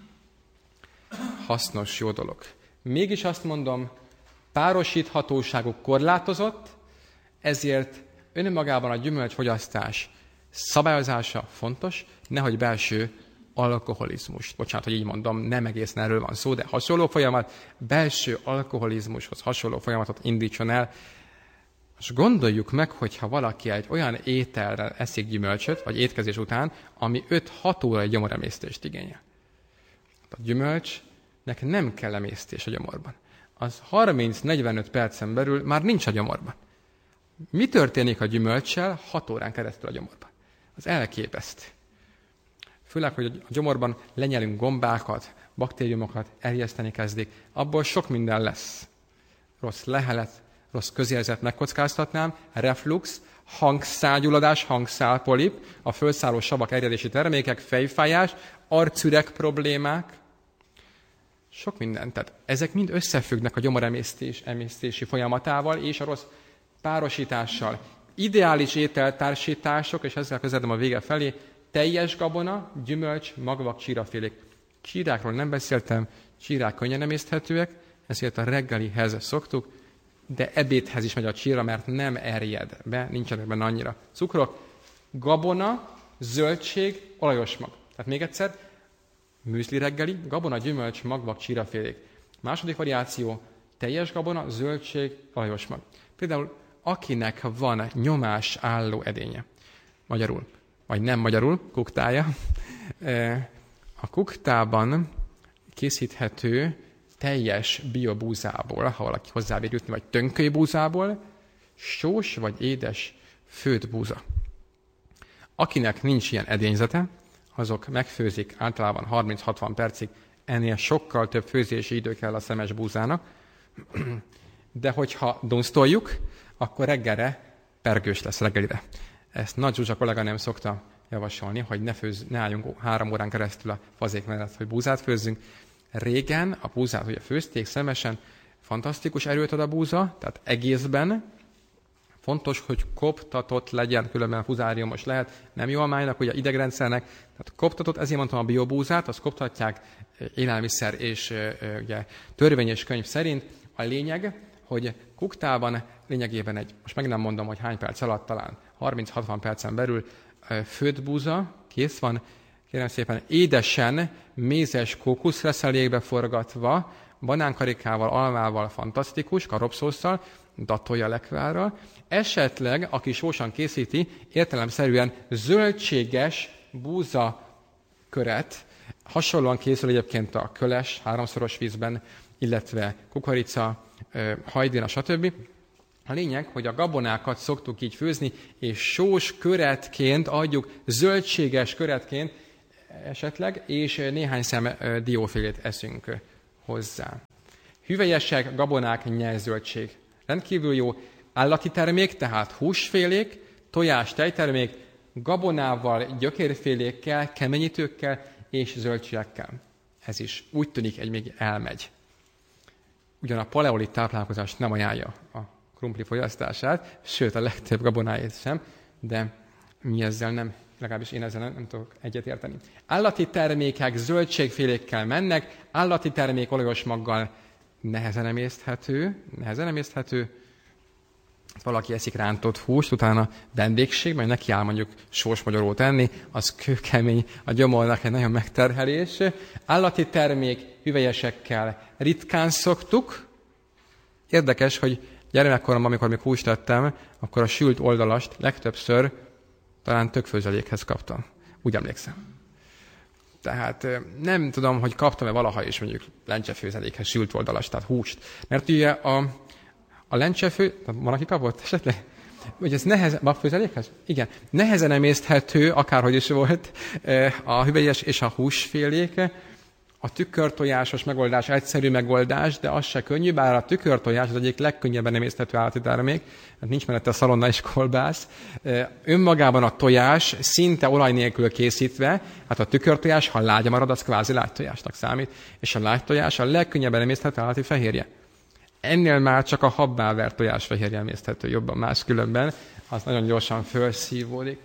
Hasznos, jó dolog. Mégis azt mondom, párosíthatóságuk korlátozott, ezért önmagában a gyümölcsfogyasztás szabályozása fontos, nehogy belső alkoholizmus. Bocsánat, hogy így mondom, nem egészen erről van szó, de hasonló folyamat, belső alkoholizmushoz hasonló folyamatot indítson el. És gondoljuk meg, hogyha valaki egy olyan ételre eszik gyümölcsöt, vagy étkezés után, ami 5-6 órai gyomoremésztést igényel. A gyümölcsnek nem kell emésztés a gyomorban. Az 30-45 percen belül már nincs a gyomorban. Mi történik a gyümölccsel 6 órán keresztül a gyomorban? Az elképesztő. Főleg, hogy a gyomorban lenyelünk gombákat, baktériumokat, erjeszteni kezdik, abból sok minden lesz. Rossz lehelet, rossz közérzet megkockáztatnám, reflux, hangszálgyulladás, hangszálpolip, a fölszálló savak erjedési termékek, fejfájás, arcüreg problémák, sok minden. Tehát ezek mind összefüggnek a gyomoremésztési folyamatával és a rossz párosítással. Ideális ételtársítások, és ezzel közeledem a vége felé, teljes gabona, gyümölcs, magvak, csírafélék. Csírákról nem beszéltem, csírák könnyen emészthetőek, ezért a reggelihez szoktuk, de ebédhez is megy a csíra, mert nem erjed be, nincsenek benne annyira cukrok. Gabona, zöldség, olajos mag. Tehát még egyszer, műzli reggeli, gabona, gyümölcs, magvak, csírafélék. Második variáció, teljes gabona, zöldség, olajos mag. Például akinek van nyomás álló edénye, magyarul, vagy nem magyarul, kuktája, a kuktában készíthető teljes biobúzából, ha valaki hozzábír jutni, vagy tönkölybúzából, sós vagy édes főtt búza. Akinek nincs ilyen edényzete, azok megfőzik általában 30-60 percig, ennél sokkal több főzési idő kell a szemes búzának, de hogyha dunsztoljuk, akkor reggelre pergős lesz reggelire. Ezt Nagy Zsuzsa kollega nem szokta javasolni, hogy ne álljunk 3 órán keresztül a fazék mellett, hogy búzát főzzünk. Régen a búzát ugye főzték szemesen, fantasztikus erőt ad a búza, tehát egészben. Fontos, hogy koptatott legyen, különben fuzáriumos lehet, nem jó a májnak, ugye idegrendszernek. Tehát koptatott, ezért mondtam a biobúzát, azt koptatják élelmiszer és ugye, törvény és könyv szerint. A lényeg, hogy kuktában lényegében most meg nem mondom, hogy hány perc alatt, talán 30-60 percen belül főtt búza, kész van, kérem szépen, édesen, mézes kókuszreszelékbe forgatva, banánkarikával, almával, fantasztikus, karopszósszal, datolja lekvárral. Esetleg, aki sósan készíti, értelemszerűen zöldséges búzaköret, Hasonlóan készül egyébként a köles 3-szoros vízben, illetve kukorica, hajdina, stb. A lényeg, hogy a gabonákat szoktuk így főzni, és sós köretként adjuk, zöldséges köretként esetleg, és néhány szem diófélét eszünk hozzá. Hüvelyesek, gabonák, nyelzöldség. Rendkívül jó állati termék, tehát húsfélék, tojás, tejtermék, gabonával, gyökérfélékkel, keményítőkkel és zöldségekkel. Ez is úgy tűnik, hogy még elmegy. Ugyan a paleolit táplálkozás nem ajánlja a krumpli fogyasztását, sőt a legtöbb gabonáét sem, de mi ezzel nem, legalábbis én ezzel nem tudok egyetérteni. Állati termékek zöldségfélékkel mennek, állati termék olajos maggal nehezen emészthető. Valaki eszik rántott húst, utána vendégség, majd neki áll mondjuk sósmagyarót enni, az kőkemény, a gyomornak egy nagyon megterhelés. Állati termék hüvelyesekkel ritkán szoktuk. Érdekes, hogy gyermekkoromban, amikor még húst ettem, akkor a sült oldalast legtöbbször talán tökfőzelékhez kaptam. Úgy emlékszem. Tehát nem tudom, hogy kaptam-e valaha is mondjuk lencsefőzelékhez sült oldalast, tehát húst. Mert ugye a lencsefő, van, aki kapott esetleg? Hogy ez nehezen, a főzelékhez? Igen. Nehezen emészthető, akárhogy is volt, a hüvelyes és a húsfélék. A tükörtojásos megoldás egyszerű megoldás, de az se könnyű, bár a tükörtojás az egyik legkönnyebben emészthető állati termék, hát nincs mellette a szalonna és kolbász. Önmagában a tojás szinte olaj nélkül készítve, hát a tükörtojás, ha lágya marad, az kvázi lágytojásnak számít, és a lágytojás a legkönnyebben emészthető állati fehérje. Ennél már csak a habbá vert tojás fehérje emészthető jobban, máskülönben az nagyon gyorsan felszívódik.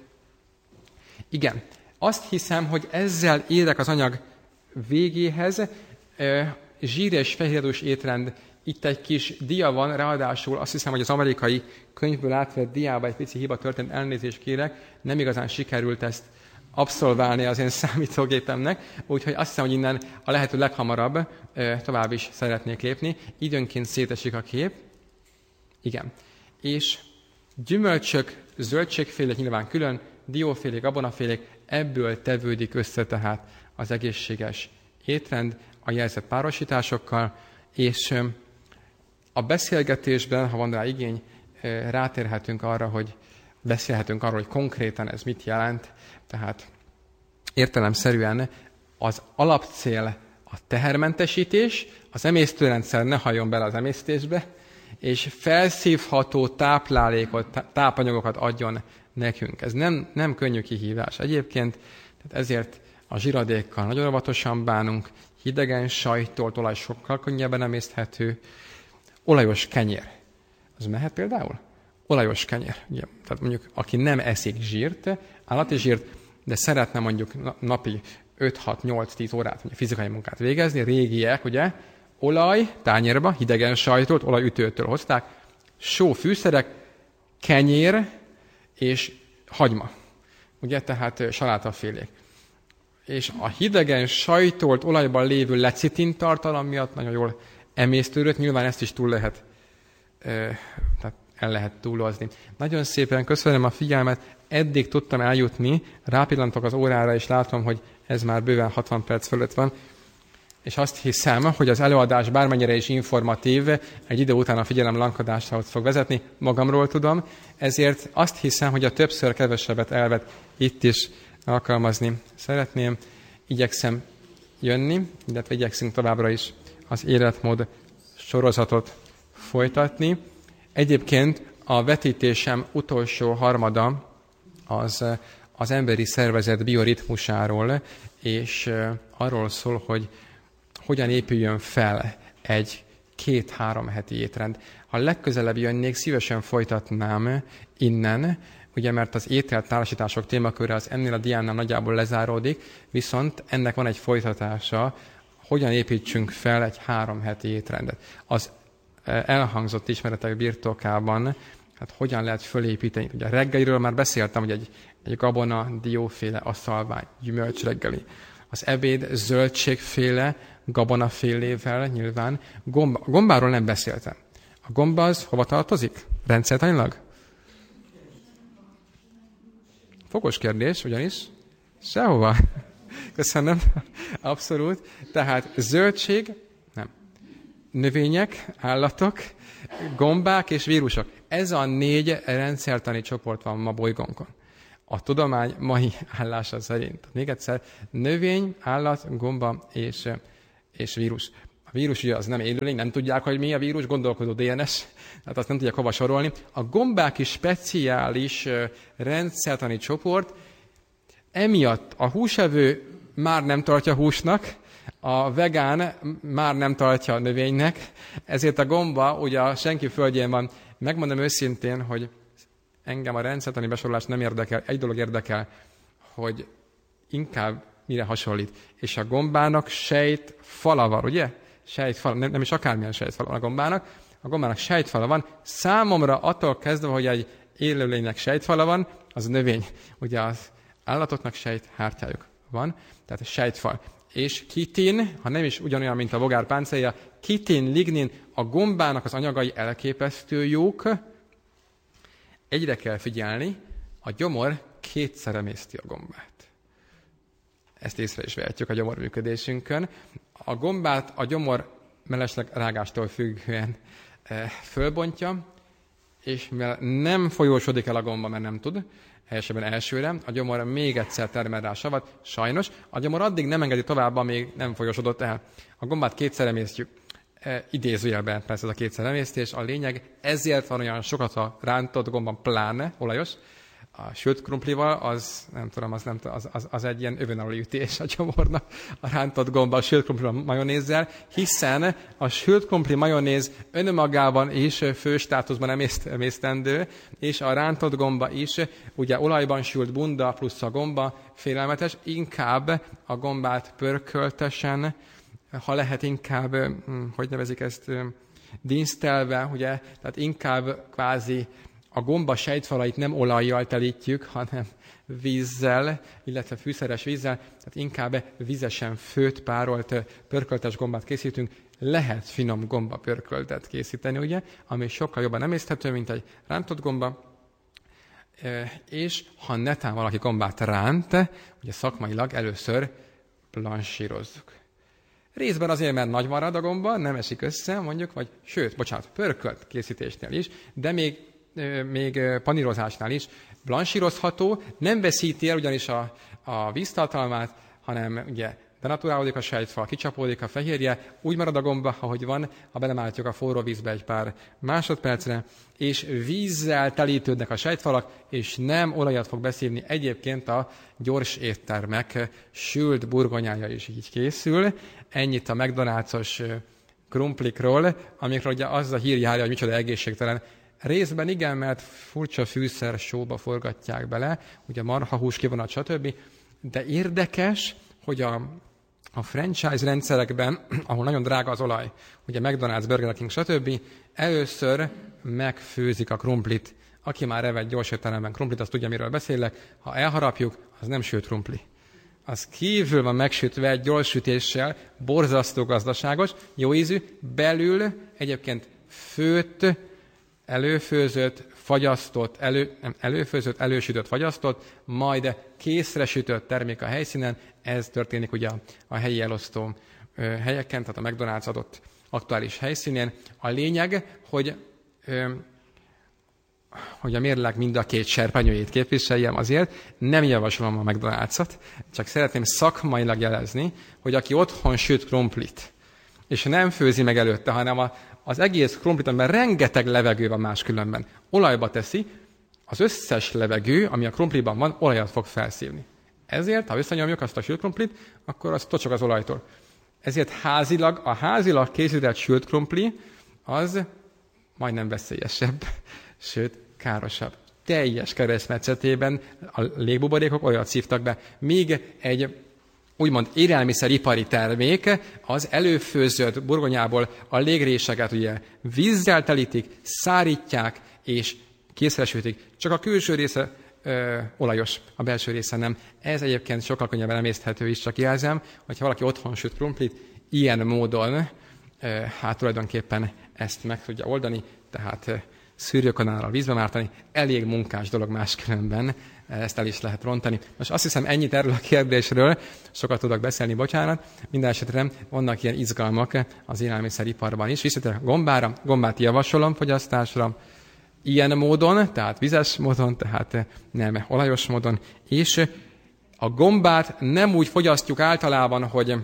Igen, azt hiszem, hogy ezzel érek az anyag végéhez. Zsír és fehérjedős étrend, itt egy kis dia van, ráadásul azt hiszem, hogy az amerikai könyvből átvett diába egy pici hiba történt, elnézést kérek, nem igazán sikerült ezt abszolválni az én számítógépemnek, úgyhogy azt hiszem, hogy innen a lehető leghamarabb tovább is szeretnék lépni. Időnként szétesik a kép. Igen. És gyümölcsök, zöldségfélék nyilván külön, diófélék, gabonafélék, ebből tevődik össze tehát az egészséges étrend a jelzett párosításokkal, és a beszélgetésben, ha van rá igény, rátérhetünk arra, hogy beszélhetünk arról, hogy konkrétan ez mit jelent. Tehát értelemszerűen az alapcél a tehermentesítés, az emésztőrendszer ne hajjon bele az emésztésbe, és felszívható táplálékot, tápanyagokat adjon nekünk. Ez nem könnyű kihívás egyébként, tehát ezért a zsiradékkal nagyon óvatosan bánunk, hidegen sajtolt olaj sokkal könnyebben emészthető, olajos kenyér. Az mehet például? Olajos kenyér. Ugye, tehát mondjuk, aki nem eszik zsírt, állati zsírt, de szeretne mondjuk napi 5-6-8-10 órát fizikai munkát végezni, régiek, ugye, olaj, tányérba, hidegen sajtolt, olajütőtől hozták, só, fűszerek, kenyér és hagyma. Ugye, tehát salátafélék. És a hidegen sajtolt olajban lévő lecitin tartalom miatt nagyon jól emésztődött, nyilván ezt is túl lehet, tehát el lehet túlozni. Nagyon szépen köszönöm a figyelmet, eddig tudtam eljutni, rápillantok az órára, és látom, hogy ez már bőven 60 perc fölött van, és azt hiszem, hogy az előadás bármennyire is informatív, egy idő után a figyelem lankadásához fog vezetni, magamról tudom, ezért azt hiszem, hogy a többször kevesebbet elvet itt is alkalmazni szeretném. Igyekszem jönni, illetve igyekszünk továbbra is az életmód sorozatot folytatni. Egyébként a vetítésem utolsó harmada az emberi szervezet bioritmusáról, és arról szól, hogy hogyan épüljön fel egy 2-3 heti étrend. Ha legközelebb jönnék, szívesen folytatnám innen, ugye, mert az ételtársítások témaköre az ennél a diánnál nagyjából lezáródik, viszont ennek van egy folytatása, hogyan építsünk fel egy 3 heti étrendet. Az elhangzott ismeretek birtokában, hát hogyan lehet fölépíteni. Ugye a reggeliről már beszéltem, hogy egy gabona, dióféle, aszalvány, gyümölcs reggeli. Az ebéd zöldségféle, gabonafélével nyilván. Gombáról nem beszéltem. A gomba az hova tartozik? Rendszertanilag? Fogos kérdés, ugyanis. Sehova. Köszönöm. Abszolút. Tehát zöldség, nem. Növények, állatok, gombák és vírusok. Ez a 4 rendszertani csoport van ma bolygónkon. A tudomány mai állása szerint. Még egyszer, növény, állat, gomba és vírus. A vírus ugye az nem élőlény, nem tudják, hogy mi a vírus, gondolkodó DNS, tehát azt nem tudják hova sorolni. A gombák is speciális rendszertani csoport, emiatt a húsevő már nem tartja húsnak, a vegán már nem tartja növénynek, ezért a gomba, ugye a senki földjén van. Megmondom őszintén, hogy engem a rendszertani besorolás nem érdekel, egy dolog érdekel, hogy inkább mire hasonlít. És a gombának sejtfala van, ugye? Sejtfala, nem is akármilyen sejtfala van a gombának. A gombának sejtfala van. Számomra attól kezdve, hogy egy élőlénynek sejtfala van, az növény. Ugye az állatoknak sejthártyájuk van, tehát a sejtfal. És kitin, ha nem is ugyanolyan, mint a bogár páncélja, kitin, lignin, a gombának az anyagai elképesztő jók. Egyre kell figyelni, a gyomor 2-szer emészti a gombát. Ezt észre is vehetjük a gyomor működésünkön. A gombát a gyomor mellesleg rágástól függően fölbontja, és mivel nem folyósodik el a gomba, mert nem tud, helyesebben elsőre, a gyomor még egyszer termel rá savat, sajnos. A gyomor addig nem engedi tovább, amíg nem folyósodott el. A gombát 2-szer emésztjük. Idézőjelben persze ez a 2-szer emésztés. A lényeg, ezért van olyan sokat a rántott gomba, pláne olajos. A sült krumplival, az egy ilyen övön ütés a gyomornak, a rántott gomba a sült krumpli majonézzel, hiszen a sült krumpli majonéz önmagában is főstátuszban emésztendő, és a rántott gomba is, ugye olajban sült bunda plusz a gomba félelmetes, inkább a gombát pörköltesen, ha lehet inkább, hogy nevezik ezt, dinsztelve, ugye, tehát inkább kvázi a gomba sejtfalait nem olajjal telítjük, hanem vízzel, illetve fűszeres vízzel, tehát inkább vízesen főtt, párolt, pörköltes gombát készítünk. Lehet finom gomba pörköltet készíteni, ugye, ami sokkal jobban emészthető, mint egy rántott gomba. És ha netán valaki gombát ránt, ugye szakmailag először blansírozzuk. Részben azért, mert nagy marad a gomba, nem esik össze, mondjuk, vagy pörkölt készítésnél is, de még panírozásnál is blansírozható, nem veszíti el ugyanis a víztartalmát, hanem ugye denaturálódik a sejtfal, kicsapódik a fehérje, úgy marad a gomba, ahogy van, ha belemáltjuk a forró vízbe egy pár másodpercre, és vízzel telítődnek a sejtfalak, és nem olajat fog beszívni. Egyébként a gyors éttermek sült burgonyája is így készül. Ennyit a McDonald's-os krumplikról, amikről ugye az a hír járja, hogy micsoda egészségtelen. Részben igen, mert furcsa fűszer sóba forgatják bele, ugye marhahús kivonat, stb. De érdekes, hogy a franchise rendszerekben, ahol nagyon drága az olaj, ugye McDonald's, Burger King, stb. Először megfőzik a krumplit. Aki már evett gyorsétteremben krumplit, az tudja, miről beszélek. Ha elharapjuk, az nem sült krumpli. Az kívül van megsütve egy gyors sütéssel, borzasztó gazdaságos, jó ízű, belül egyébként főtt, előfőzött, elősütött, fagyasztott, majd készre sütött termék a helyszínen. Ez történik ugye a helyi elosztó helyeken, tehát a McDonald's adott aktuális helyszínén. A lényeg, hogy a mérleg mind a két serpenyőjét képviseljem, azért nem javasolom a McDonald's-ot, csak szeretném szakmailag jelezni, hogy aki otthon süt krumplit, és nem főzi meg előtte, hanem az egész krumplit, amiben rengeteg levegő van máskülönben, olajba teszi, az összes levegő, ami a krumpliban van, olajat fog felszívni. Ezért, ha összenyomjuk azt a sült krumplit, akkor az tocsog az olajtól. Ezért a házilag készített sült krumpli az majdnem veszélyesebb, sőt, károsabb. Teljes keresztmetszetében a légbuborékok olyat szívtak be, míg egy úgymond élelmiszeripari termék az előfőzött burgonyából a légréseket ugye vízzel telítik, szárítják és készre sütik. Csak a külső része olajos, a belső része nem. Ez egyébként sokkal könnyebben emészthető is, csak jelzem, hogyha valaki otthon süt krumplit, ilyen módon tulajdonképpen ezt meg tudja oldani, tehát szűrőkanálral vízbe mártani, elég munkás dolog máskülönben, ezt el is lehet rontani. Most azt hiszem ennyit erről a kérdésről, sokat tudok beszélni, bocsánat. Minden esetre vannak ilyen izgalmak az élelmiszeriparban is. Visszatérek a gombára, gombát javasolom fogyasztásra, ilyen módon, tehát vizes módon, tehát nem olajos módon, és a gombát nem úgy fogyasztjuk általában, hogy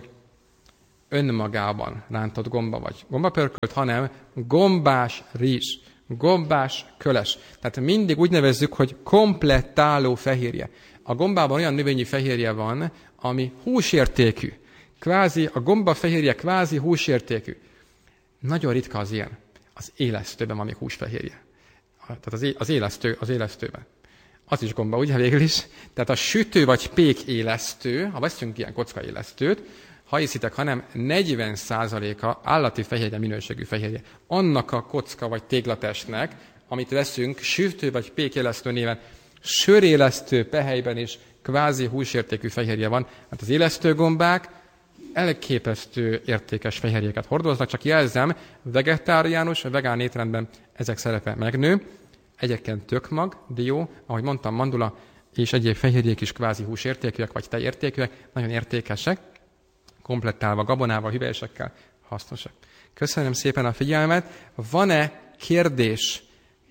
önmagában rántott gomba vagy gombapörkölt, hanem gombás rizs, gombás köles. Tehát mindig úgy nevezzük, hogy komplettáló fehérje. A gombában olyan növényi fehérje van, ami húsértékű. Kvázi, a gomba fehérje kvázi húsértékű. Nagyon ritka az ilyen. Az élesztőben van még húsfehérje. Tehát az élesztőben. Az is gomba, ugye végül is? Tehát a sütő vagy pék élesztő, ha veszünk ilyen kocka élesztőt, ha hiszitek, hanem 40%-a állati fehérje, minőségű fehérje. Annak a kocka vagy téglatestnek, amit veszünk sütő vagy pék élesztő néven, sörélesztő pehelyben is kvázi húsértékű fehérje van. Hát az élesztőgombák elképesztő értékes fehérjéket hordoznak, csak jelzem, vegetáriánus, vegán étrendben ezek szerepe megnő, egyébként tökmag, dió, ahogy mondtam, mandula és egyéb fehérjék is kvázi húsértékűek, vagy tejértékűek, nagyon értékesek, komplettálva gabonával, hüvelyesekkel hasznosak. Köszönöm szépen a figyelmet. Van-e kérdés,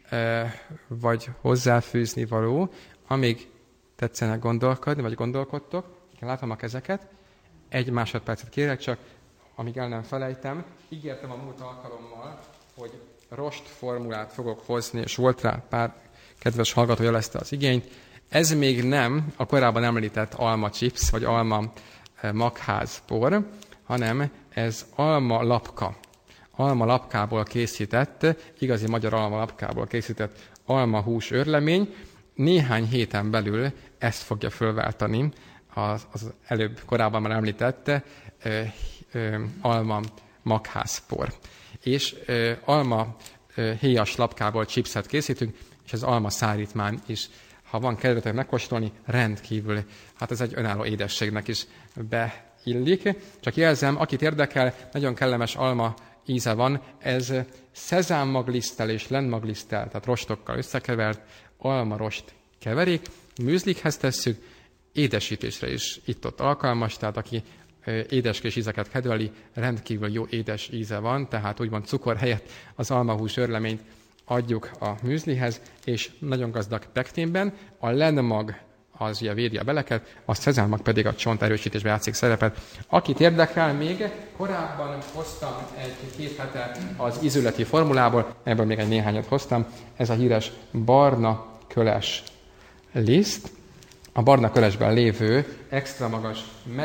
vagy hozzáfűzni való, amíg tetszenek gondolkodni, vagy gondolkodtok? Látom a kezeket. 1 másodpercet kérek, csak amíg el nem felejtem. Ígértem a múlt alkalommal, hogy rost formulát fogok hozni, és volt rá pár kedves hallgató jelezte az igényt. Ez még nem a korábban említett alma chips, vagy alma magházpor, hanem ez alma lapka. Alma lapkából készített, igazi magyar alma lapkából készített almahús őrlemény. Néhány héten belül ezt fogja fölváltani az előbb korábban már említett alma magházpor. És alma héjas lapkából chipset készítünk, és az alma szárítmány is. Ha van kedvetek megkóstolni, rendkívül, hát ez egy önálló édességnek is beillik. Csak jelzem, akit érdekel, nagyon kellemes alma íze van, ez szezámmagliszttel és lenmagliszttel, tehát rostokkal összekevert almarost keverék, műzlikhez tesszük, édesítésre is itt-ott alkalmas, tehát aki édeskés ízeket kedveli, rendkívül jó édes íze van, tehát úgymond cukor helyett az almahús őrleményt adjuk a műzlihez, és nagyon gazdag pektinben. A lenmag az ugye védi a beleket, a szezámmag pedig a csont erősítésbe játszik szerepet. Akit érdekel még, korábban hoztam egy-két hete az ízületi formulából, ebből még egy néhányat hoztam, ez a híres barna köles liszt. A barna kölesben lévő extra magas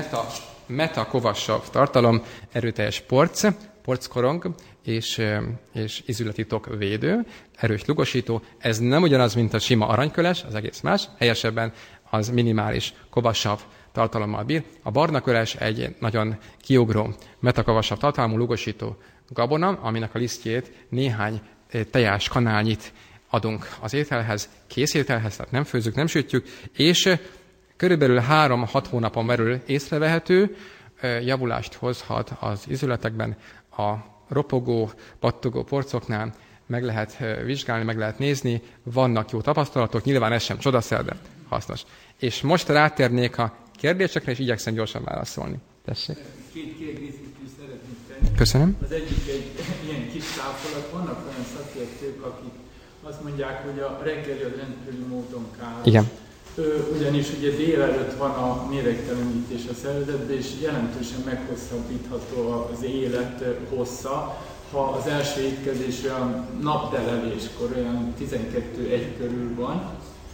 metakovassav tartalom, erőteljes porckorong és ízületi tok védő, erős lugosító. Ez nem ugyanaz, mint a sima aranyköles, az egész más, helyesebben az minimális kovassav tartalommal bír. A barna köles egy nagyon kiugró metakovassav tartalmú lugosító gabona, aminek a lisztjét néhány tejás kanálnyit adunk az ételhez, kész ételhez, tehát nem főzzük, nem sütjük, és körülbelül 3-6 hónapon belül észrevehető javulást hozhat az ízületekben. A ropogó, pattogó porcoknál meg lehet vizsgálni, meg lehet nézni, vannak jó tapasztalatok, nyilván ez sem csodaszer, de hasznos. És most rátérnék a kérdésekre, és igyekszem gyorsan válaszolni. Tessék. 2 kiegészítést szeretnék tenni. Köszönöm. Az egyik egy ilyen kis távolat. Vannak olyan szakértők, akik azt mondják, hogy a reggeli az rendkívüli módon káros. Igen. Ugyanis ugye délelőtt van a méregtelenítés a szervezetben, és jelentősen meghosszabbítható az élet hossza, ha az első étkezés olyan napdelelvéskor, olyan 12-1 körül van.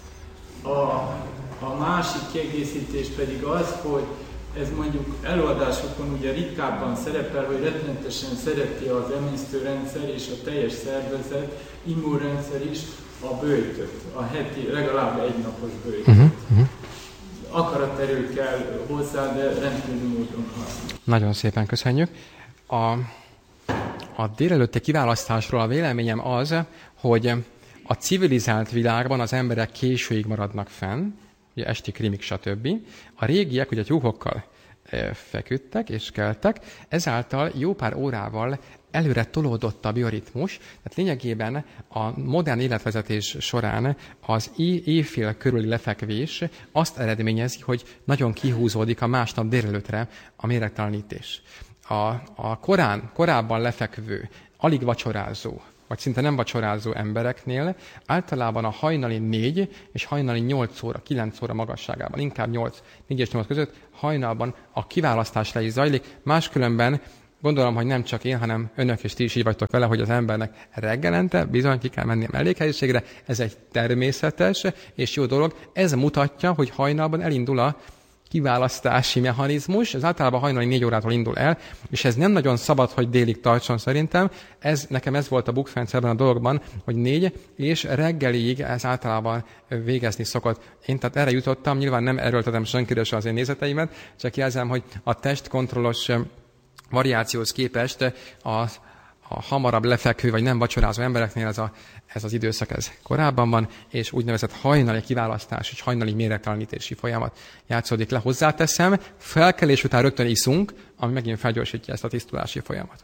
A másik kiegészítés pedig az, hogy ez mondjuk előadásokon ugye ritkábban szerepel, hogy rettenetesen szereti az emésztőrendszer és a teljes szervezet, immunrendszer is a böjtöt, a heti, legalább 1 napos böjtöt. Akaraterő kell hozzá, de rendkívül módon hasznos. Nagyon szépen köszönjük. A délelőtti kiválasztásról a véleményem az, hogy a civilizált világban az emberek későig maradnak fenn, ugye esti krimik, stb. A régiek ugye tyúkokkal feküdtek és keltek, ezáltal jó pár órával előre tolódott a bioritmus, tehát lényegében a modern életvezetés során az éjfél körüli lefekvés azt eredményezi, hogy nagyon kihúzódik a másnap délelőttre a méregtelenítés. A korábban lefekvő, alig vacsorázó, vagy szinte nem vacsorázó embereknél általában a hajnali 4 és hajnali 8 óra, 9 óra magasságában, inkább 4 és 8 között hajnalban a kiválasztás le is zajlik. Máskülönben gondolom, hogy nem csak én, hanem önök és ti is így vagytok vele, hogy az embernek reggelente bizony ki kell menni a mellékhelyiségre. Ez egy természetes és jó dolog. Ez mutatja, hogy hajnalban elindul a kiválasztási mechanizmus, ez általában hajnali 4 órától indul el, és ez nem nagyon szabad, hogy délig tartson szerintem. Nekem ez volt a bukfenc ebben a dologban, hogy 4 és reggelig ez általában végezni szokott. Én tehát erre jutottam, nyilván nem erőltetem senkire se az én nézeteimet, csak jelzem, hogy a testkontrollos variációhoz képest a hamarabb lefekvő vagy nem vacsorázó embereknél ez az időszak ez korábban van, és úgynevezett hajnali kiválasztás és hajnali méregtelenítési folyamat játszódik le. Hozzáteszem, felkelés után rögtön iszunk, ami megint felgyorsítja ezt a tisztulási folyamatot.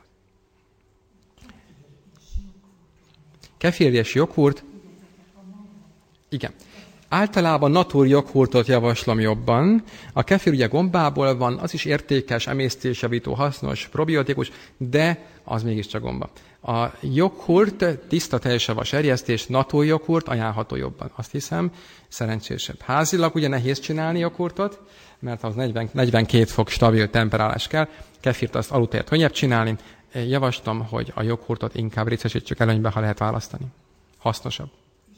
Kefir és joghurt. Igen. Általában naturjoghurtot javaslom jobban. A kefir ugye gombából van, az is értékes, emésztésjavító, hasznos, probiotikus, de az mégiscsak gomba. A joghurt, tiszta teljesavas erjesztés, naturjoghurt ajánlható jobban. Azt hiszem, szerencsésebb. Házilag ugye nehéz csinálni joghurtot, mert az 42 fok stabil temperálás kell. Kefirt azt alultejét könnyebb csinálni. Javaslom, hogy a joghurtot inkább részesítsük előnybe, ha lehet választani. Hasznosabb.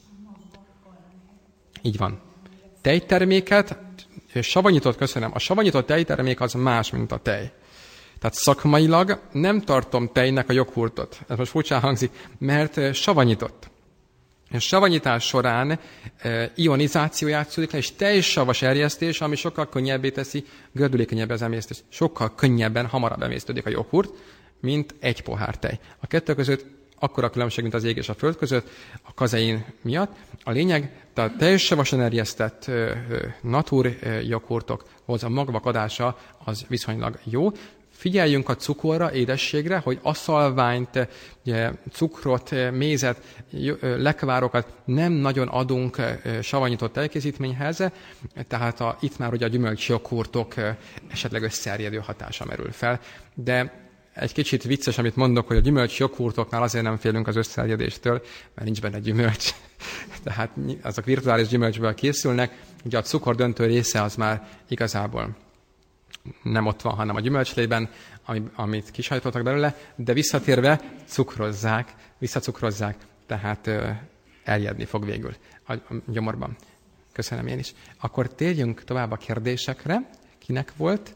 Így van. Tejterméket, savanyított, köszönöm. A savanyított tejtermék az más, mint a tej. Tehát szakmailag nem tartom tejnek a joghurtot. Ez most furcsán hangzik, mert savanyított. A savanyítás során ionizáció játszódik le, és tejsavas erjesztés, ami sokkal könnyebbé teszi, gördülékenyebb az emésztés. Sokkal könnyebben, hamarabb emésztődik a joghurt, mint egy pohár tej. A kettő között akkora különbség, mint az ég és a föld között, a kazein miatt. A lényeg, tehát tejsavasan erjesztett natur joghurtokhoz a magvak adása az viszonylag jó. Figyeljünk a cukorra, édességre, hogy aszalványt, cukrot, mézet, lekvárokat nem nagyon adunk savanyított tejkészítményhez, tehát itt már ugye a gyümölcsjoghurtok esetleg összeerjedő hatása merül fel. De egy kicsit vicces, amit mondok, hogy a gyümölcsjoghurtoknál azért nem félünk az összeerjedéstől, mert nincs benne gyümölcs. Tehát azok virtuális gyümölcsből készülnek, ugye a cukor döntő része az már igazából nem ott van, hanem a gyümölcslében, amit kisajtottak belőle, de visszatérve visszacukrozzák, tehát eljedni fog végül a gyomorban. Köszönöm én is. Akkor térjünk tovább a kérdésekre. Kinek volt?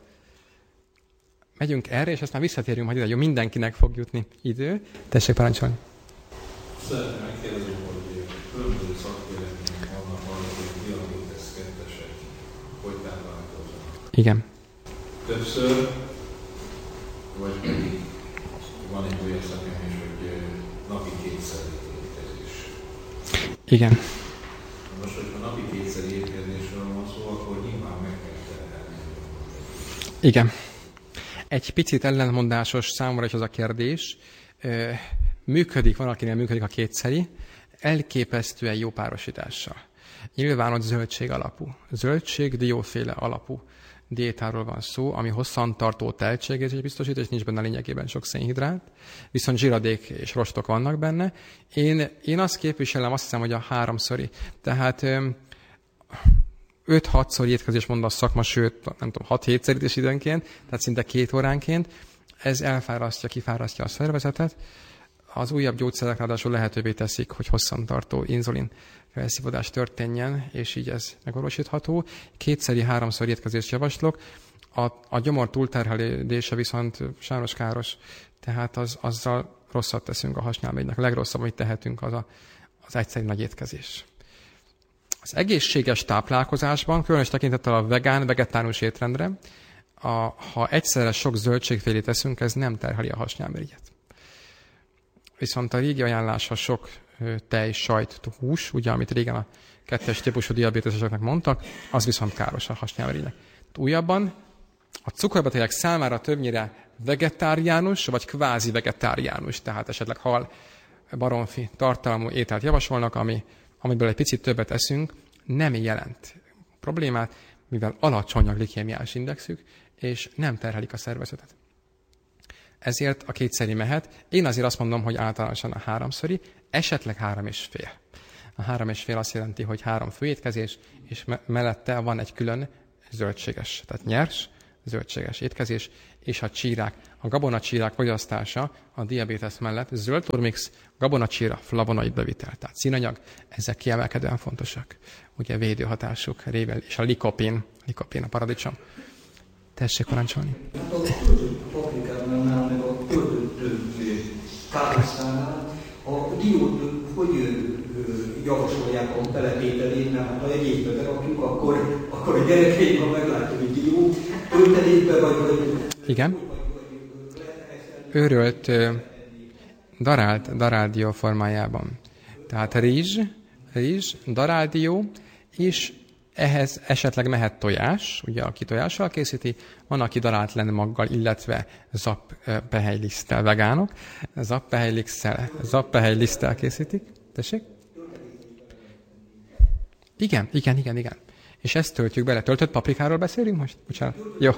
Megyünk erre, és aztán visszatérjünk majd ide. Jó, mindenkinek fog jutni idő. Tessék parancsolni. Szeretném megkérdezni, hogy különböző szakvélemények vannak arra, hogy diabetes 2-esek hogy táplálkoznak. Igen. Többször, vagy pedig van egy olyan szakvélemény, hogy napi 2-szer étkezés. Igen. Most, hogyha napi 2-szer étkezésről van szó, akkor nyilván meg kell terhelni. Igen. Egy picit ellentmondásos számomra is az a kérdés. Működik, van akinél működik a 2-szeri, elképesztően jó párosítással. Nyilván ott zöldség alapú. Zöldség-dióféle alapú diétáról van szó, ami hosszantartó teltségérzést biztosít, és nincs benne lényegében sok szénhidrát, viszont zsiradék és rostok vannak benne. Én azt képviselem, azt hiszem, hogy a 3-szori. Tehát 5-6-szor étkezés mond a szakma, sőt, nem tudom, 6-7-szer is időnként, tehát szinte 2 óránként. Ez elfárasztja, kifárasztja a szervezetet. Az újabb gyógyszerek ráadásul lehetővé teszik, hogy hosszantartó inzulin felszívódás történjen, és így ez megvalósítható. 2-3-szor étkezést javaslok. A gyomor túlterhelése viszont sajnos káros, tehát azzal rosszat teszünk a hasnyálmirigynek. A legrosszabb, amit tehetünk, az egyszerű nagy étkezés. Az egészséges táplálkozásban, különös tekintettel a vegetánus étrendre, ha egyszerre sok zöldségfélét eszünk, ez nem terheli a hasnyálmirigyet. Viszont a régi ajánlás a sok tej, sajt, hús, ugye, amit régen a 2-es típusú diabéteseseknek mondtak, az viszont káros a hasnyálmirigynek. Újabban A cukorbetegek számára többnyire vegetáriánus vagy kvázi vegetáriánus, tehát esetleg hal, baromfi tartalmú ételt javasolnak, amiből egy picit többet eszünk, nem jelent problémát, mivel alacsony a glikémiás indexük, és nem terhelik a szervezetet. Ezért a 2-szeri mehet. Én azért azt mondom, hogy általánosan a 3-szori, esetleg 3,5. A 3,5 azt jelenti, hogy 3 főétkezés, és mellette van egy külön zöldséges, tehát nyers, zöldséges étkezés, és a csírák, a gabonacsírák fogyasztása a diabétesz mellett zöld turmix, gabonacsíra, flavonoid bevitel, tehát színanyag, ezek kiemelkedően fontosak. Ugye védőhatásuk révén, és a likopin a paradicsom. Tessék parancsolni. A paprikánál, meg a töltött káposztánál a diót hogy javasolják a beletételét, mert ha egy évbe berakjuk, akkor a gyerekeink, ha meglátjuk, hogy dió, töltelékbe vagy... Igen. Őrölt, darált dió formájában. Tehát rizs, darált dió, és ehhez esetleg mehet tojás, aki tojással készíti, van, aki darált lenmaggal, illetve zappehelyliszttel, vegánok, zappehelyliszttel készítik. Tessék? Igen. És ezt töltjük bele. Töltött paprikáról beszélünk most? Bocsánat.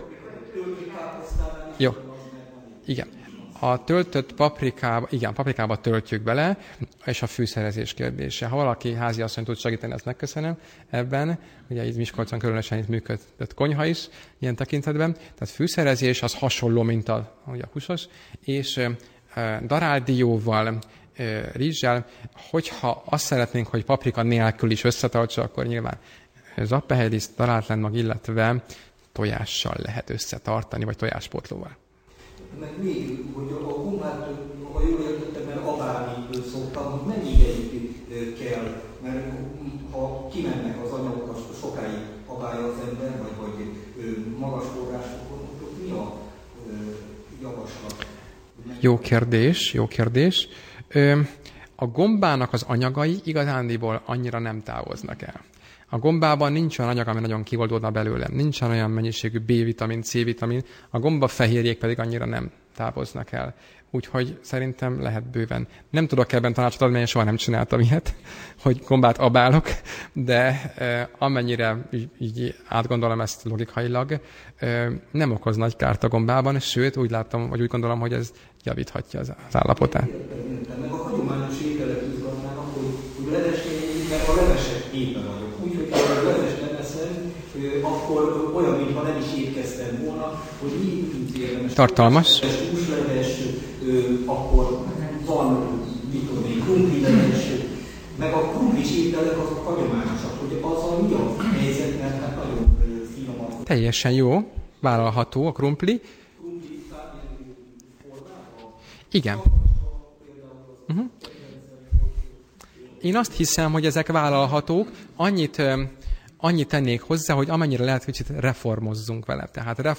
Jó. Igen. A töltött paprikába töltjük bele, és a fűszerezés kérdése. Ha valaki háziasszony tud segíteni, ezt megköszönöm ebben. Ugye itt Miskolcon különösen itt működött konyha is ilyen tekintetben. Tehát fűszerezés az hasonló, mint a húsos, és darált dióval, rizssel, hogyha azt szeretnénk, hogy paprika nélkül is összetartsa, akkor nyilván zappehelyliszt, darált lenmag, illetve tojással lehet összetartani, vagy tojáspótlóval. Meg még, hogy a gombát, ha jól értettem, mert abálni szoktam, hogy mennyi ideig kell, mert ha kimennek az anyagok, sokáig abálja az ember, vagy magas forrásokon, mi a javaslat? Jó kérdés. A gombának az anyagai igazándiból annyira nem távoznak el. A gombában nincs olyan anyag, ami nagyon kivoldódna belőle. Nincsen olyan mennyiségű B-vitamin, C-vitamin, a gombafehérjék pedig annyira nem távoznak el. Úgyhogy szerintem lehet bőven. Nem tudok ebben tanácsot adni, mert én soha nem csináltam ilyet, hogy gombát abálok, de amennyire így átgondolom ezt logikailag, nem okoz nagy kárt a gombában, sőt, úgy látom, vagy úgy gondolom, hogy ez javíthatja az állapotát. Meg a hagyományos ételek izgatnának, hogy levesnél, a levesek éppen vagyok. Úgyhogy ha a levest nem eszem, akkor olyan, mintha nem is étkeztem volna, hogy mi érdemes. Tartalmas. Húsleves, akkor van, mit tudom én, krumplileves, meg a krumplis ételek azok hagyományosak, hogy azzal mi a helyzet, mert hát nagyon finomak. Teljesen jó, vállalható a krumpli. Igen. Én azt hiszem, hogy ezek vállalhatók, annyit tennék hozzá, hogy amennyire lehet, kicsit reformozzunk vele. Tehát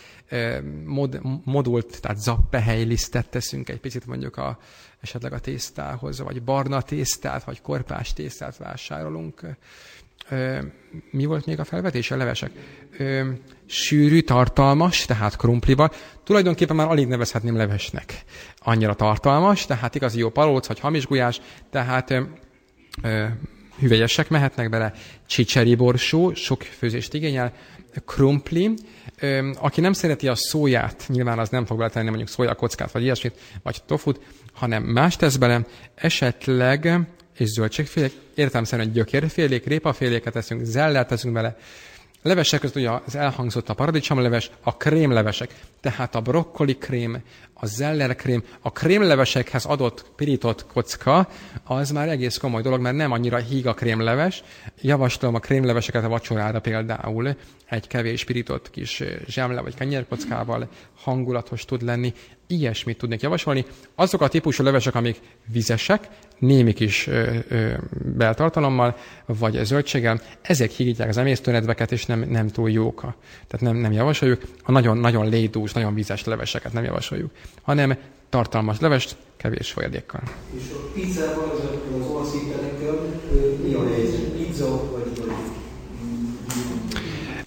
modult, tehát zappehelylisztet teszünk egy picit mondjuk esetleg a tésztához, vagy barna tésztát, vagy korpás tésztát vásárolunk. Mi volt még a felvetés? A levesek. Sűrű, tartalmas, tehát krumplival. Tulajdonképpen már alig nevezhetném levesnek. Annyira tartalmas, tehát igazi jó palóc, vagy hamis gulyás, tehát hüvelyesek mehetnek bele, csicseri borsó, sok főzést igényel, krumpli. Aki nem szereti a szóját, nyilván az nem fog beletenni mondjuk szójakockát, vagy ilyesmit, vagy tofut, hanem más tesz bele, esetleg és zöldségfélék, értelemszerűen gyökérfélék, répaféléket teszünk, zellert teszünk bele. Levesek között ugye az elhangzott a paradicsomleves, a krémlevesek, tehát a brokkoli krém, a zellerkrém, a krémlevesekhez adott pirított kocka, az már egész komoly dolog, mert nem annyira híg a krémleves. Javaslom a krémleveseket a vacsorára például egy kevés pirított kis zsemle vagy kenyérkockával hangulatos tud lenni. Ilyesmit tudnék javasolni. Azok a típusú levesek, amik vizesek, némi kis beltartalommal, vagy zöldséggel, ezek hígítják az emésztőnedveket, és nem túl jók. Tehát nem javasoljuk. A nagyon lédús, nagyon vízes leveseket nem javasoljuk, hanem tartalmas levest, kevés folyadékkal. És a pizzával, az olasz ételekkel mi a helyzet? Pizza vagy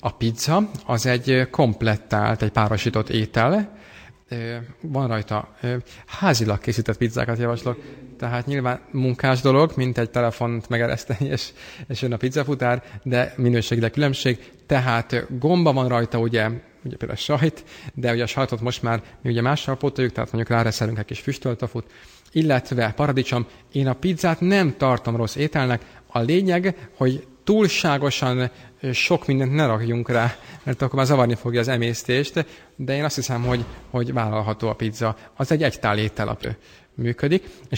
A pizza az egy komplettált, egy párosított étel. Van rajta házilag készített pizzákat javaslok, tehát nyilván munkás dolog, mint egy telefont megereszteni, és jön a pizzafutár, de minőségileg különbség. Tehát gomba van rajta, ugye például sajt, de ugye a sajtot most már mi ugye mással pótoljuk, tehát mondjuk ráreszelünk egy kis füstöltofut, illetve paradicsom. Én a pizzát nem tartom rossz ételnek. A lényeg, hogy túlságosan sok mindent ne rakjunk rá, mert akkor már zavarni fogja az emésztést, de én azt hiszem, hogy vállalható a pizza. Az egy egytál étel működik, és